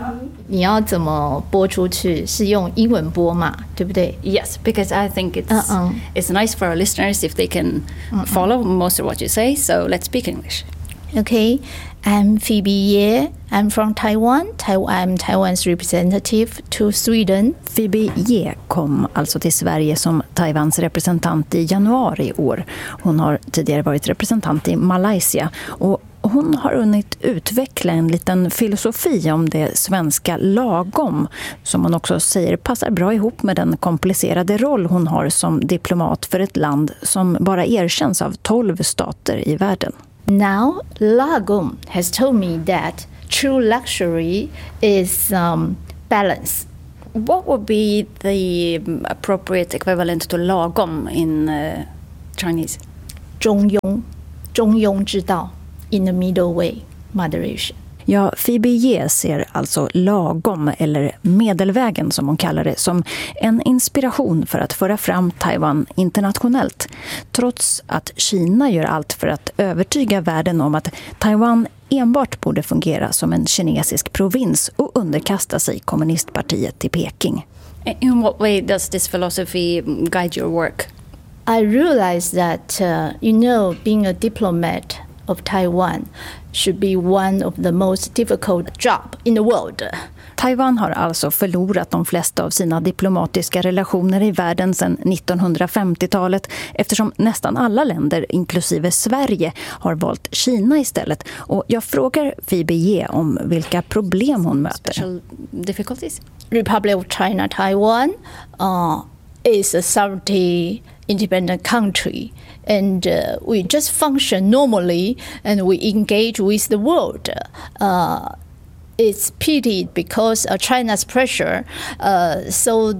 你要怎么播出去？是用英文播嘛，对不对？ Yes, because I think it's uh-uh. it's nice for our listeners if they can uh-uh. follow most of what you say. So let's speak English. Okay, I'm Phoebe Ye. I'm from Taiwan. I'm Taiwan's representative to Sweden. Phoebe Ye kom alltså till Sverige som Taiwans representant i januari i år. Hon har tidigare varit representant i Malaysia och hon har hunnit utveckla en liten filosofi om det svenska lagom som hon också säger passar bra ihop med den komplicerade roll hon har som diplomat för ett land som bara erkänns av tolv stater i världen. Now, lagom has told me that true luxury is um, balance. What would be the appropriate equivalent to lagom in uh, Chinese? 中庸，中庸之道 in the middle way, moderation. Ja, Phoebe Ye ser alltså lagom, eller medelvägen som hon kallar det, som en inspiration för att föra fram Taiwan internationellt. Trots att Kina gör allt för att övertyga världen om att Taiwan enbart borde fungera som en kinesisk provins och underkasta sig kommunistpartiet i Peking. In what way does this philosophy guide your work? I realized that, uh, you know, being a diplomat of Taiwan should be one of the most difficult job in the world. Taiwan har alltså förlorat de flesta av sina diplomatiska relationer i världen sedan nittonhundrafemtiotalet eftersom nästan alla länder, inklusive Sverige, har valt Kina istället. Och jag frågar Phoebe Ye om vilka problem hon möter. Special difficulties? Republic of China, Taiwan uh, is a sovereignty independent country, and uh, we just function normally and we engage with the world. Uh, it's pitied because of China's pressure. Uh, so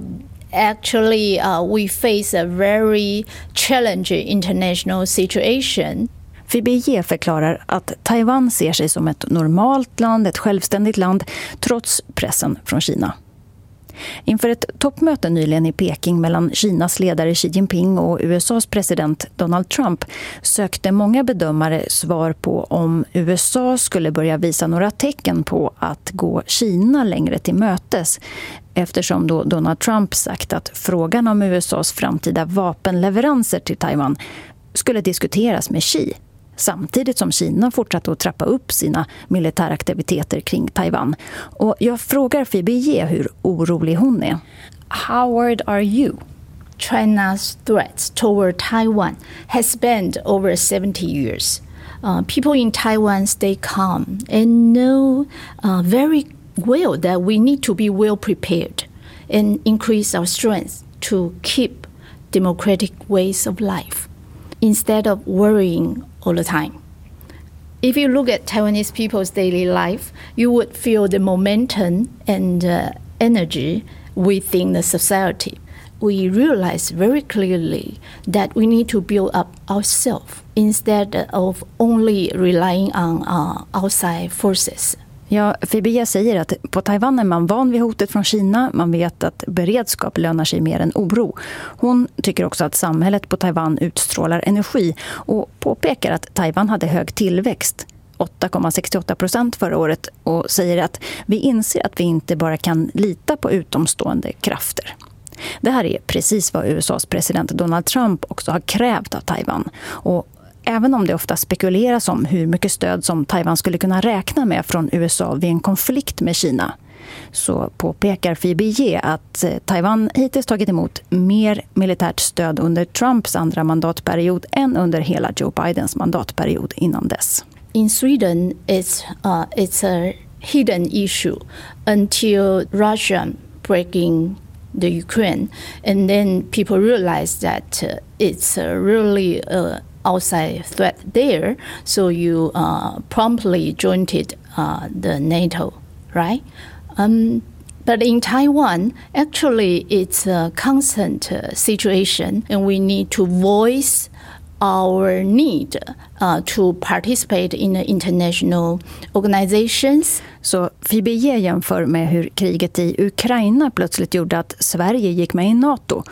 actually uh, we face a very challenging international situation. Phoebe Ye förklarar att Taiwan ser sig som ett normalt land, ett självständigt land, trots pressen från Kina. Inför ett toppmöte nyligen i Peking mellan Kinas ledare Xi Jinping och U S A:s president Donald Trump sökte många bedömare svar på om U S A skulle börja visa några tecken på att gå Kina längre till mötes, eftersom då Donald Trump sagt att frågan om U S A:s framtida vapenleveranser till Taiwan skulle diskuteras med Xi. Samtidigt som Kina fortsatte att trappa upp sina militäraktiviteter kring Taiwan. Och jag frågar Phoebe Ye hur orolig hon är. How worried are you? China's threats toward Taiwan has spanned over seventy years. Uh, people in Taiwan stay calm and know uh, very well that we need to be well prepared and increase our strength to keep democratic ways of life instead of worrying all the time. If you look at Taiwanese people's daily life, you would feel the momentum and uh, energy within the society. We realize very clearly that we need to build up ourselves instead of only relying on uh, outside forces. Ja, Phoebe Ye säger att på Taiwan är man van vid hotet från Kina. Man vet att beredskap lönar sig mer än oro. Hon tycker också att samhället på Taiwan utstrålar energi och påpekar att Taiwan hade hög tillväxt, åtta komma sextioåtta procent förra året, och säger att vi inser att vi inte bara kan lita på utomstående krafter. Det här är precis vad U S A:s president Donald Trump också har krävt av Taiwan. Och även om det ofta spekuleras om hur mycket stöd som Taiwan skulle kunna räkna med från U S A vid en konflikt med Kina, så påpekar Phoebe Ye att Taiwan hittills tagit emot mer militärt stöd under Trumps andra mandatperiod än under hela Joe Bidens mandatperiod innan dess. In Sweden, it's, uh, it's a hidden issue until Russia breaking the Ukraine, and then people realize that uh, it's uh, really uh, outside threat there, so you uh, promptly joined it, uh, the NATO, right? Um, but in Taiwan, actually, it's a constant uh, situation, and we need to voice our need uh, to participate in the international organizations. Så Phoebe Ye jämför med hur kriget i Ukraina plötsligt gjorde att Sverige gick med i NATO.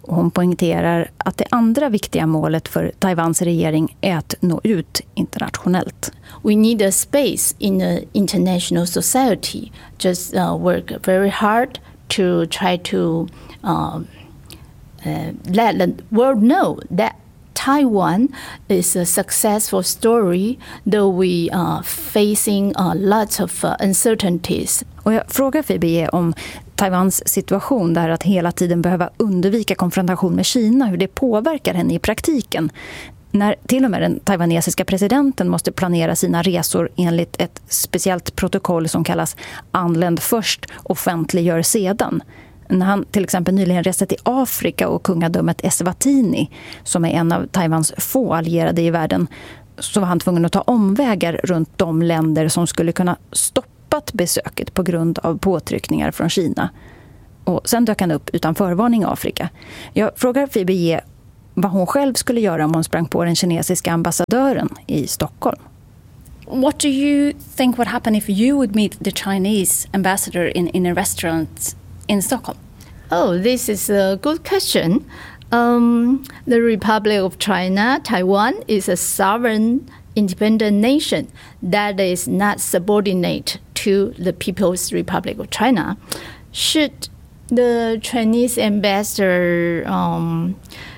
Och hon poängterar att det andra viktiga målet för Taiwans regering är att nå ut internationellt. We need a space in the international society. Just uh, work very hard to try to uh, uh, let the world know that Taiwan is a successful story, though we are facing a lot of uh, uncertainties. Och jag frågar Phoebe om Taiwans situation där att hela tiden behöva undvika konfrontation med Kina, hur det påverkar henne i praktiken. När till och med den taiwanesiska presidenten måste planera sina resor enligt ett speciellt protokoll som kallas anländ först, offentliggör sedan. När han till exempel nyligen reste till Afrika och kungadömet Eswatini, som är en av Taiwans få allierade i världen, så var han tvungen att ta omvägar runt de länder som skulle kunna stoppat besöket på grund av påtryckningar från Kina. Och sen dök han upp utan förvarning i Afrika. Jag frågar Phoebe vad hon själv skulle göra om hon sprang på den kinesiska ambassadören i Stockholm. What do you think would happen if you would meet the Chinese ambassador in, in a restaurant in Stockholm? Oh, this is a good question. Um, the Republic of China, Taiwan, is a sovereign, independent nation that is not subordinate to the People's Republic of China. Should the Chinese ambassador um,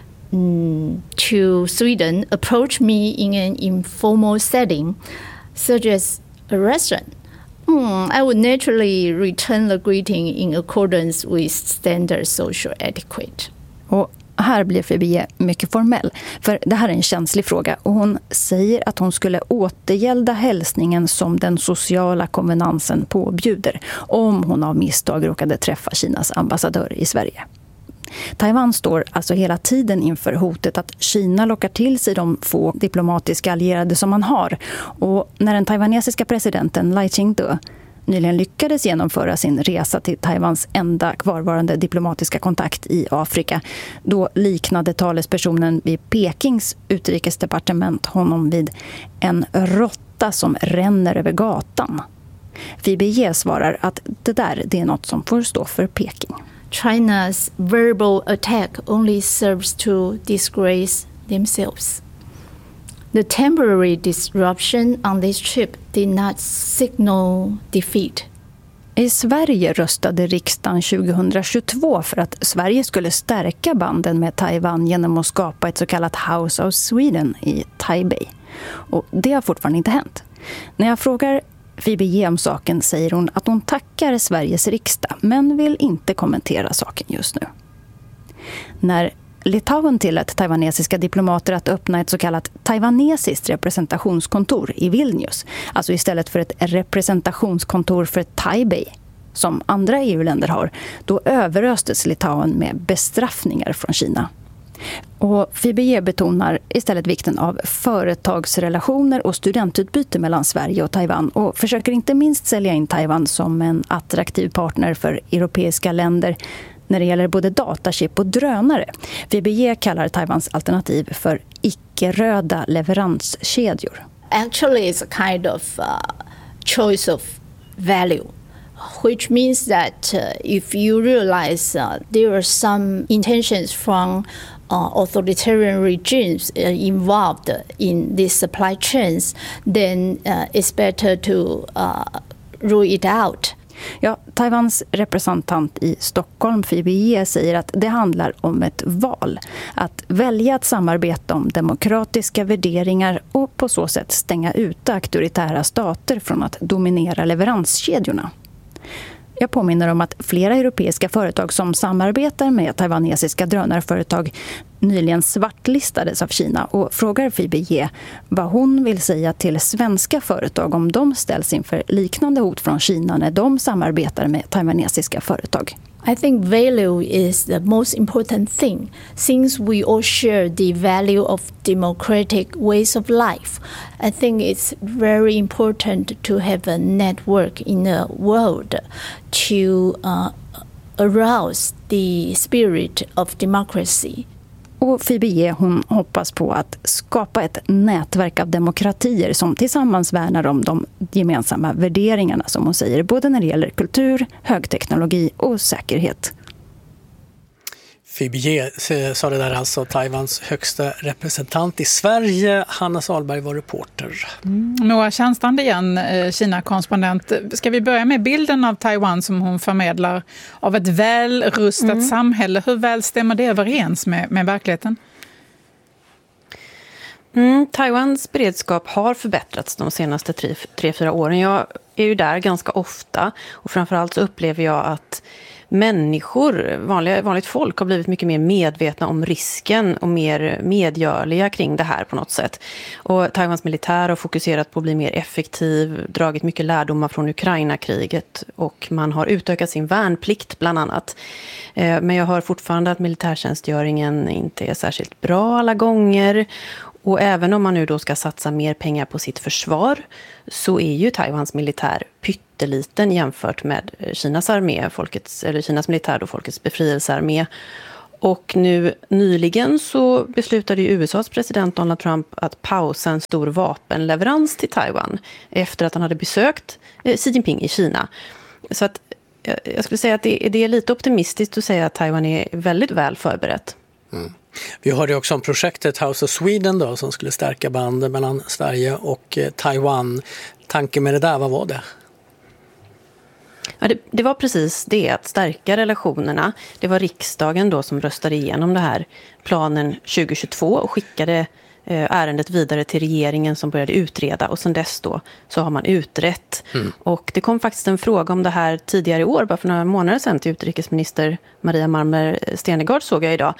to Sweden approach me in an informal setting, such as a restaurant, Hmm, I would naturally return the greeting in accordance with standard social etiquette. Och här blir Phoebe mycket formell, för det här är en känslig fråga och hon säger att hon skulle återgälda hälsningen som den sociala konvenansen påbjuder om hon av misstag råkade träffa Kinas ambassadör i Sverige. Taiwan står alltså hela tiden inför hotet att Kina lockar till sig de få diplomatiska allierade som man har. Och när den taiwanesiska presidenten Lai Ching-te nyligen lyckades genomföra sin resa till Taiwans enda kvarvarande diplomatiska kontakt i Afrika, då liknade talespersonen vid Pekings utrikesdepartement honom vid en råtta som ränner över gatan. Phoebe svarar att det där det är något som får stå för Peking. China's verbal attack only serves to disgrace themselves. The temporary disruption on this trip did not signal defeat. I Sverige röstade riksdagen tjugohundratjugotvå för att Sverige skulle stärka banden med Taiwan genom att skapa ett så kallat House of Sweden i Taipei. Och det har fortfarande inte hänt. När jag frågar Phoebe om saken säger hon att hon tackar Sveriges riksdag men vill inte kommentera saken just nu. När Litauen tillät taiwanesiska diplomater att öppna ett så kallat taiwanesiskt representationskontor i Vilnius, alltså istället för ett representationskontor för Taipei som andra E U-länder har, då överöstes Litauen med bestraffningar från Kina. Och Phoebe betonar istället vikten av företagsrelationer och studentutbyte mellan Sverige och Taiwan och försöker inte minst sälja in Taiwan som en attraktiv partner för europeiska länder när det gäller både datachip och drönare. Phoebe kallar Taiwans alternativ för icke-röda leveranskedjor. Actually, it's a kind of uh, choice of value, which means that uh, if you realize uh, there are some intentions from uh, authoritarian regimes uh, involved in these supply chains, then uh, it's better to uh, rule it out. Ja, Taiwans representant i Stockholm, Phoebe, säger att det handlar om ett val. Att välja att samarbeta om demokratiska värderingar och på så sätt stänga ute auktoritära stater från att dominera leveranskedjorna. Jag påminner om att flera europeiska företag som samarbetar med taiwanesiska drönarföretag nyligen svartlistades av Kina och frågar Phoebe vad hon vill säga till svenska företag om de ställs inför liknande hot från Kina när de samarbetar med taiwanesiska företag. I think value is the most important thing, since we all share the value of democratic ways of life. I think it's very important to have a network in the world to uh, arouse the spirit of democracy. Och Phoebe, hon hoppas på att skapa ett nätverk av demokratier som tillsammans värnar om de gemensamma värderingarna, som hon säger, både när det gäller kultur, högteknologi och säkerhet. Fibier sa det där alltså, Taiwans högsta representant i Sverige. Hanna Salberg var reporter. Mm, Moa Tjärnstrand igen, Kina-korrespondent. Ska vi börja med bilden av Taiwan som hon förmedlar av ett välrustat mm. samhälle? Hur väl stämmer det överens med, med verkligheten? Mm, Taiwans beredskap har förbättrats de senaste tre, tre, fyra åren. Jag är ju där ganska ofta och framförallt så upplever jag att människor, vanliga, vanligt folk har blivit mycket mer medvetna om risken och mer medgörliga kring det här på något sätt. Och Taiwans militär har fokuserat på att bli mer effektiv, dragit mycket lärdomar från Ukraina-kriget och man har utökat sin värnplikt bland annat. Men jag hör fortfarande att militärtjänstgöringen inte är särskilt bra alla gånger. Och även om man nu då ska satsa mer pengar på sitt försvar så är ju Taiwans militär pytteliten jämfört med Kinas armé, folkets, eller Kinas militär då, folkets befrielsearmé. Och nu nyligen så beslutade ju U S A:s president Donald Trump att pausa en stor vapenleverans till Taiwan efter att han hade besökt Xi Jinping i Kina. Så att jag skulle säga att det, det är lite optimistiskt att säga att Taiwan är väldigt väl förberett. Mm. Vi hörde också om projektet House of Sweden då, som skulle stärka banden mellan Sverige och eh, Taiwan. Tanken med det där, vad var det? Ja, det, det var precis det, att stärka relationerna. Det var riksdagen då som röstade igenom det här planen tjugo tjugotvå och skickade eh, ärendet vidare till regeringen som började utreda. Och sen dess då så har man utrett. Mm. Och det kom faktiskt en fråga om det här tidigare i år, bara för några månader sedan, till utrikesminister Maria Malmer Stenergard såg jag idag.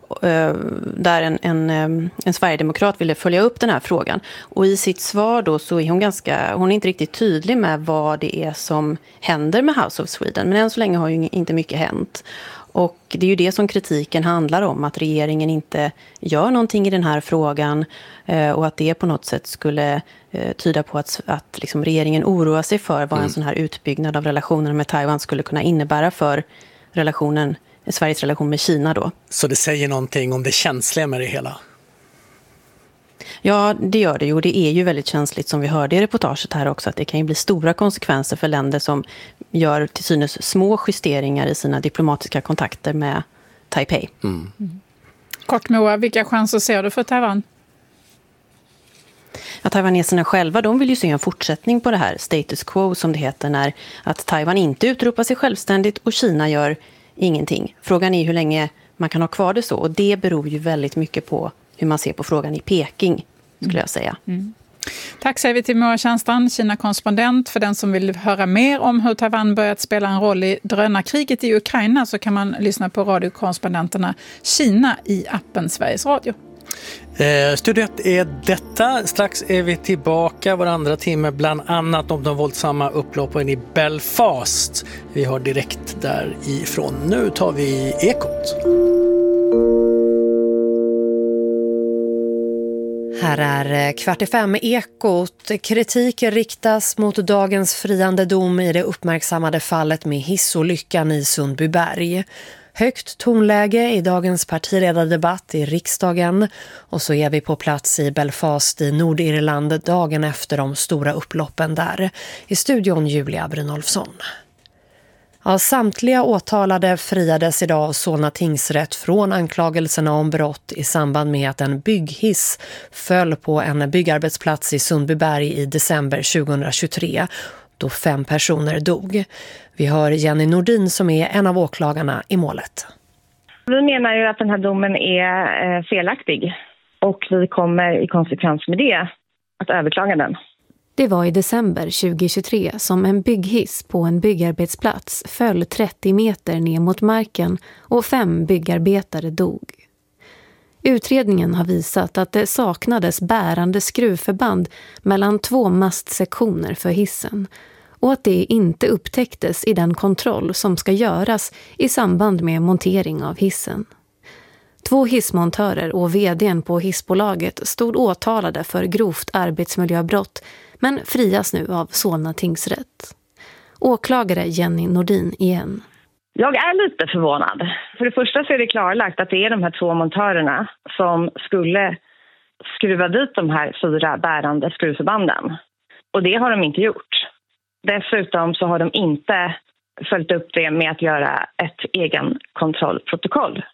Där en, en, en Sverigedemokrat ville följa upp den här frågan. Och i sitt svar då så är hon ganska, hon är inte riktigt tydlig med vad det är som händer med House of Sweden. Men än så länge har ju inte mycket hänt. Och det är ju det som kritiken handlar om, att regeringen inte gör någonting i den här frågan och att det på något sätt skulle tyda på att, att liksom regeringen oroar sig för vad mm. en sån här utbyggnad av relationerna med Taiwan skulle kunna innebära för relationen, Sveriges relation med Kina då. Så det säger någonting om det känsliga med det hela? Ja, det gör det ju. Det är ju väldigt känsligt, som vi hörde i reportaget här också, att det kan ju bli stora konsekvenser för länder som gör till synes små justeringar i sina diplomatiska kontakter med Taipei. Mm. Mm. Kort Moa, vilka chanser ser du för Taiwan? Ja, taiwaneserna själva, de vill ju se en fortsättning på det här status quo som det heter, när att Taiwan inte utropar sig självständigt och Kina gör ingenting. Frågan är hur länge man kan ha kvar det så, och det beror ju väldigt mycket på hur man ser på frågan i Peking, skulle jag säga. Mm. Tack säger vi till Moa Tjärnstrand, Kina-korrespondent. För den som vill höra mer om hur Taiwan börjat spela en roll i drönarkriget i Ukraina så kan man lyssna på radiokorrespondenterna Kina i appen Sveriges Radio. Eh, studiet är detta. Strax är vi tillbaka var andra timme, bland annat om de våldsamma upploppen i Belfast. Vi har direkt därifrån. Nu tar vi Ekot. Här är kvart i fem Ekot. Kritik riktas mot dagens friande dom i det uppmärksammade fallet med hissolyckan i Sundbyberg. Högt tonläge i dagens partiledardebatt i riksdagen, och så är vi på plats i Belfast i Nordirland dagen efter de stora upploppen där. I studion Julia Brynolfsson. Ja, samtliga åtalade friades idag av Solna tingsrätt från anklagelserna om brott i samband med att en bygghiss föll på en byggarbetsplats i Sundbyberg i december tjugohundratjugotre, då fem personer dog. Vi hör Jenny Nordin som är en av åklagarna i målet. Vi menar ju att den här domen är felaktig och vi kommer i konsekvens med det att överklaga den. Det var i december tjugohundratjugotre som en bygghiss på en byggarbetsplats föll trettio meter ner mot marken och fem byggarbetare dog. Utredningen har visat att det saknades bärande skruvförband mellan två mastsektioner för hissen och att det inte upptäcktes i den kontroll som ska göras i samband med montering av hissen. Två hissmontörer och vdn på hissbolaget stod åtalade för grovt arbetsmiljöbrott men frias nu av Solna tingsrätt. Åklagare Jenny Nordin igen. Jag är lite förvånad. För det första så är det klarlagt att det är de här två montörerna som skulle skruva dit de här fyra bärande skruvförbanden. Och det har de inte gjort. Dessutom så har de inte följt upp det med att göra ett egen kontrollprotokoll.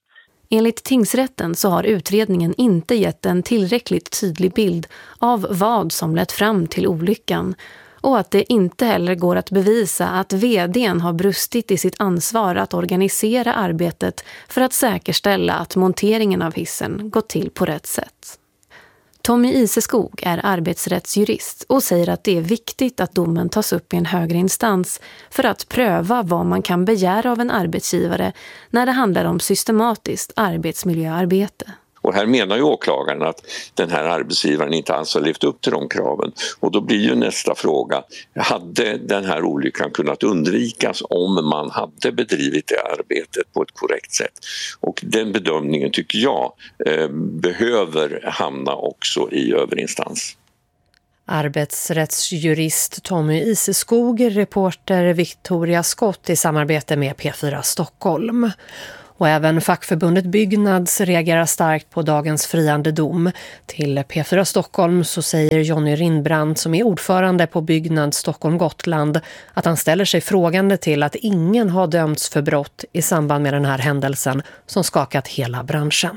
Enligt tingsrätten så har utredningen inte gett en tillräckligt tydlig bild av vad som lett fram till olyckan och att det inte heller går att bevisa att vd:n har brustit i sitt ansvar att organisera arbetet för att säkerställa att monteringen av hissen gått till på rätt sätt. Tommy Iseskog är arbetsrättsjurist och säger att det är viktigt att domen tas upp i en högre instans för att pröva vad man kan begära av en arbetsgivare när det handlar om systematiskt arbetsmiljöarbete. Och här menar ju åklagaren att den här arbetsgivaren inte alls har levt upp till de kraven. Och då blir ju nästa fråga, hade den här olyckan kunnat undvikas om man hade bedrivit det arbetet på ett korrekt sätt? Och den bedömningen tycker jag eh, behöver hamna också i överinstans. Arbetsrättsjurist Tommy Iseskog, reporter Victoria Skott i samarbete med P fyra Stockholm. Och även fackförbundet Byggnads reagerar starkt på dagens friande dom. Till P fyra Stockholm så säger Jonny Rindbrand, som är ordförande på Byggnads Stockholm-Gotland, att han ställer sig frågande till att ingen har dömts för brott i samband med den här händelsen som skakat hela branschen.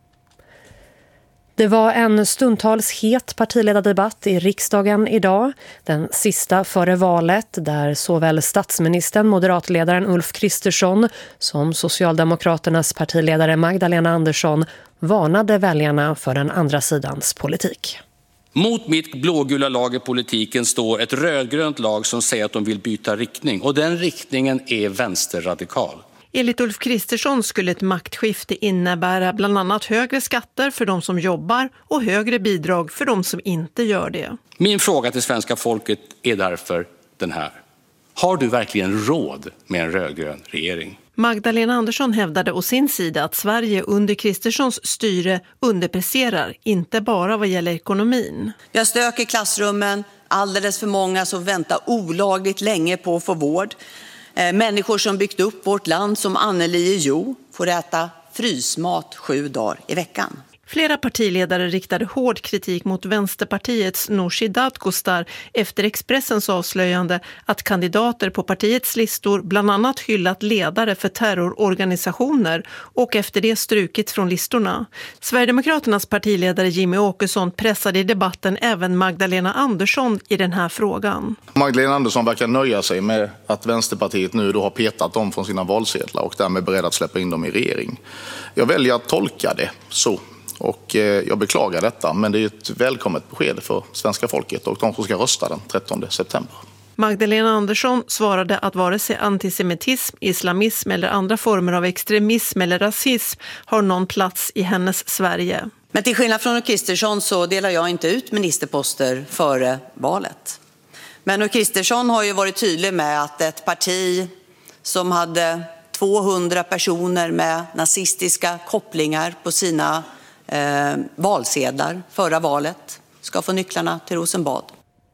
Det var en stundtals het partiledardebatt i riksdagen idag, den sista före valet, där såväl statsministern, moderatledaren Ulf Kristersson som Socialdemokraternas partiledare Magdalena Andersson varnade väljarna för den andra sidans politik. Mot mitt blågula lag i politiken står ett rödgrönt lag som säger att de vill byta riktning, och den riktningen är vänsterradikal. Enligt Ulf Kristersson skulle ett maktskifte innebära bland annat högre skatter för de som jobbar och högre bidrag för de som inte gör det. Min fråga till svenska folket är därför den här. Har du verkligen råd med en rödgrön regering? Magdalena Andersson hävdade å sin sida att Sverige under Kristerssons styre underpresterar, inte bara vad gäller ekonomin. Vi har stök i klassrummen, alldeles för många som väntar olagligt länge på att få vård. Människor som byggt upp vårt land som Anneli Jo får äta frysmat sju dagar i veckan. Flera partiledare riktade hård kritik mot Vänsterpartiets Nooshi Dadgostar efter Expressens avslöjande att kandidater på partiets listor bland annat hyllat ledare för terrororganisationer och efter det strukit från listorna. Sverigedemokraternas partiledare Jimmy Åkesson pressade i debatten även Magdalena Andersson i den här frågan. Magdalena Andersson verkar nöja sig med att Vänsterpartiet nu då har petat dem från sina valsedlar och därmed beredd att släppa in dem i regering. Jag väljer att tolka det så. Och jag beklagar detta, men det är ett välkommet besked för svenska folket och de som ska rösta den trettonde september. Magdalena Andersson svarade att vare sig antisemitism, islamism eller andra former av extremism eller rasism har någon plats i hennes Sverige. Men till skillnad från Kristersson så delar jag inte ut ministerposter före valet. Men Kristersson har ju varit tydlig med att ett parti som hade tvåhundra personer med nazistiska kopplingar på sina Eh, valsedlar förra valet ska få nycklarna till Rosenbad.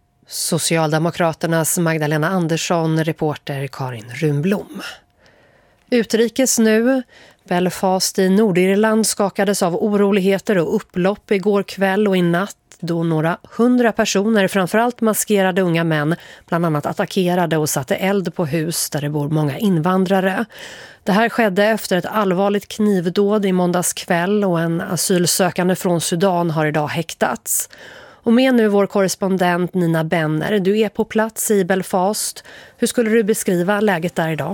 Socialdemokraternas Magdalena Andersson, reporter Karin Runblom. Utrikes nu. Belfast i Nordirland skakades av oroligheter och upplopp igår kväll och i natt då några hundra personer, framförallt maskerade unga män, bland annat attackerade och satte eld på hus där det bor många invandrare. Det här skedde efter ett allvarligt knivdåd i måndags kväll och en asylsökande från Sudan har idag häktats. Och med nu vår korrespondent Nina Benner, du är på plats i Belfast. Hur skulle du beskriva läget där idag?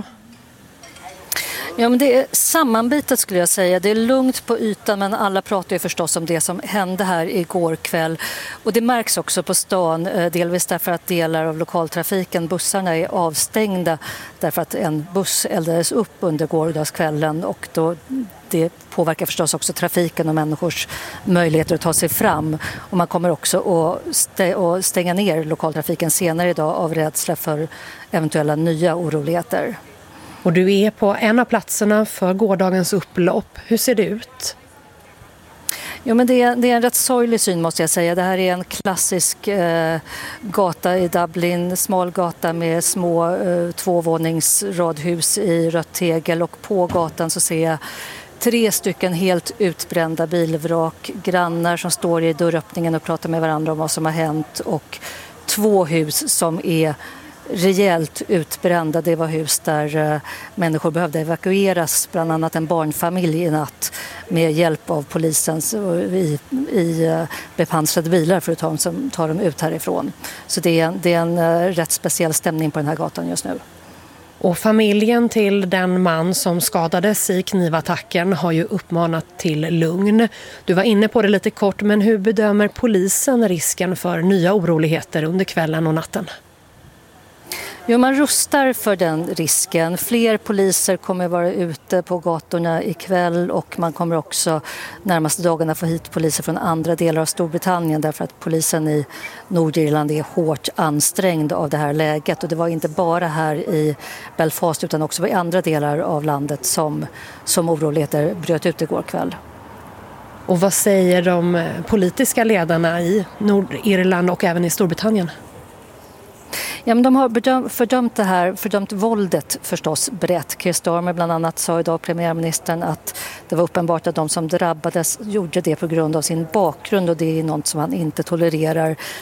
Ja, men det är sammanbitet skulle jag säga. Det är lugnt på ytan, men alla pratar ju förstås om det som hände här igår kväll. Och det märks också på stan, delvis därför att delar av lokaltrafiken, bussarna är avstängda därför att en buss eldades upp under gårdagskvällen och då det påverkar förstås också trafiken och människors möjligheter att ta sig fram. Och man kommer också att stänga ner lokaltrafiken senare idag av rädsla för eventuella nya oroligheter. Och du är på en av platserna för gårdagens upplopp. Hur ser det ut? Jo, men det är, det är en rätt sorglig syn måste jag säga. Det här är en klassisk eh, gata i Dublin, smal gata med små eh, tvåvåningsradhus i rött tegel och på gatan så ser jag tre stycken helt utbrända bilvrak, grannar som står i dörröppningen och pratar med varandra om vad som har hänt och två hus som är rejält utbrända. Det var hus där eh, människor behövde evakueras, bland annat en barnfamilj i natt med hjälp av polisens i, i eh, bepansrade bilar för att ta, som, ta dem ut härifrån. Så det är, det är en eh, rätt speciell stämning på den här gatan just nu. Och familjen till den man som skadades i knivattacken har ju uppmanat till lugn. Du var inne på det lite kort, men hur bedömer polisen risken för nya oroligheter under kvällen och natten? Jo, man rustar för den risken. Fler poliser kommer vara ute på gatorna ikväll och man kommer också närmaste dagarna få hit poliser från andra delar av Storbritannien därför att polisen i Nordirland är hårt ansträngd av det här läget. Och det var inte bara här i Belfast utan också i andra delar av landet som, som oroligheter bröt ut igår kväll. Och vad säger de politiska ledarna i Nordirland och även i Storbritannien? Ja, men de har bedömt, fördömt det här, fördömt våldet förstås brett. Keir Starmer bland annat sa idag, premiärministern, att det var uppenbart att de som drabbades gjorde det på grund av sin bakgrund och det är något som han inte tolererar.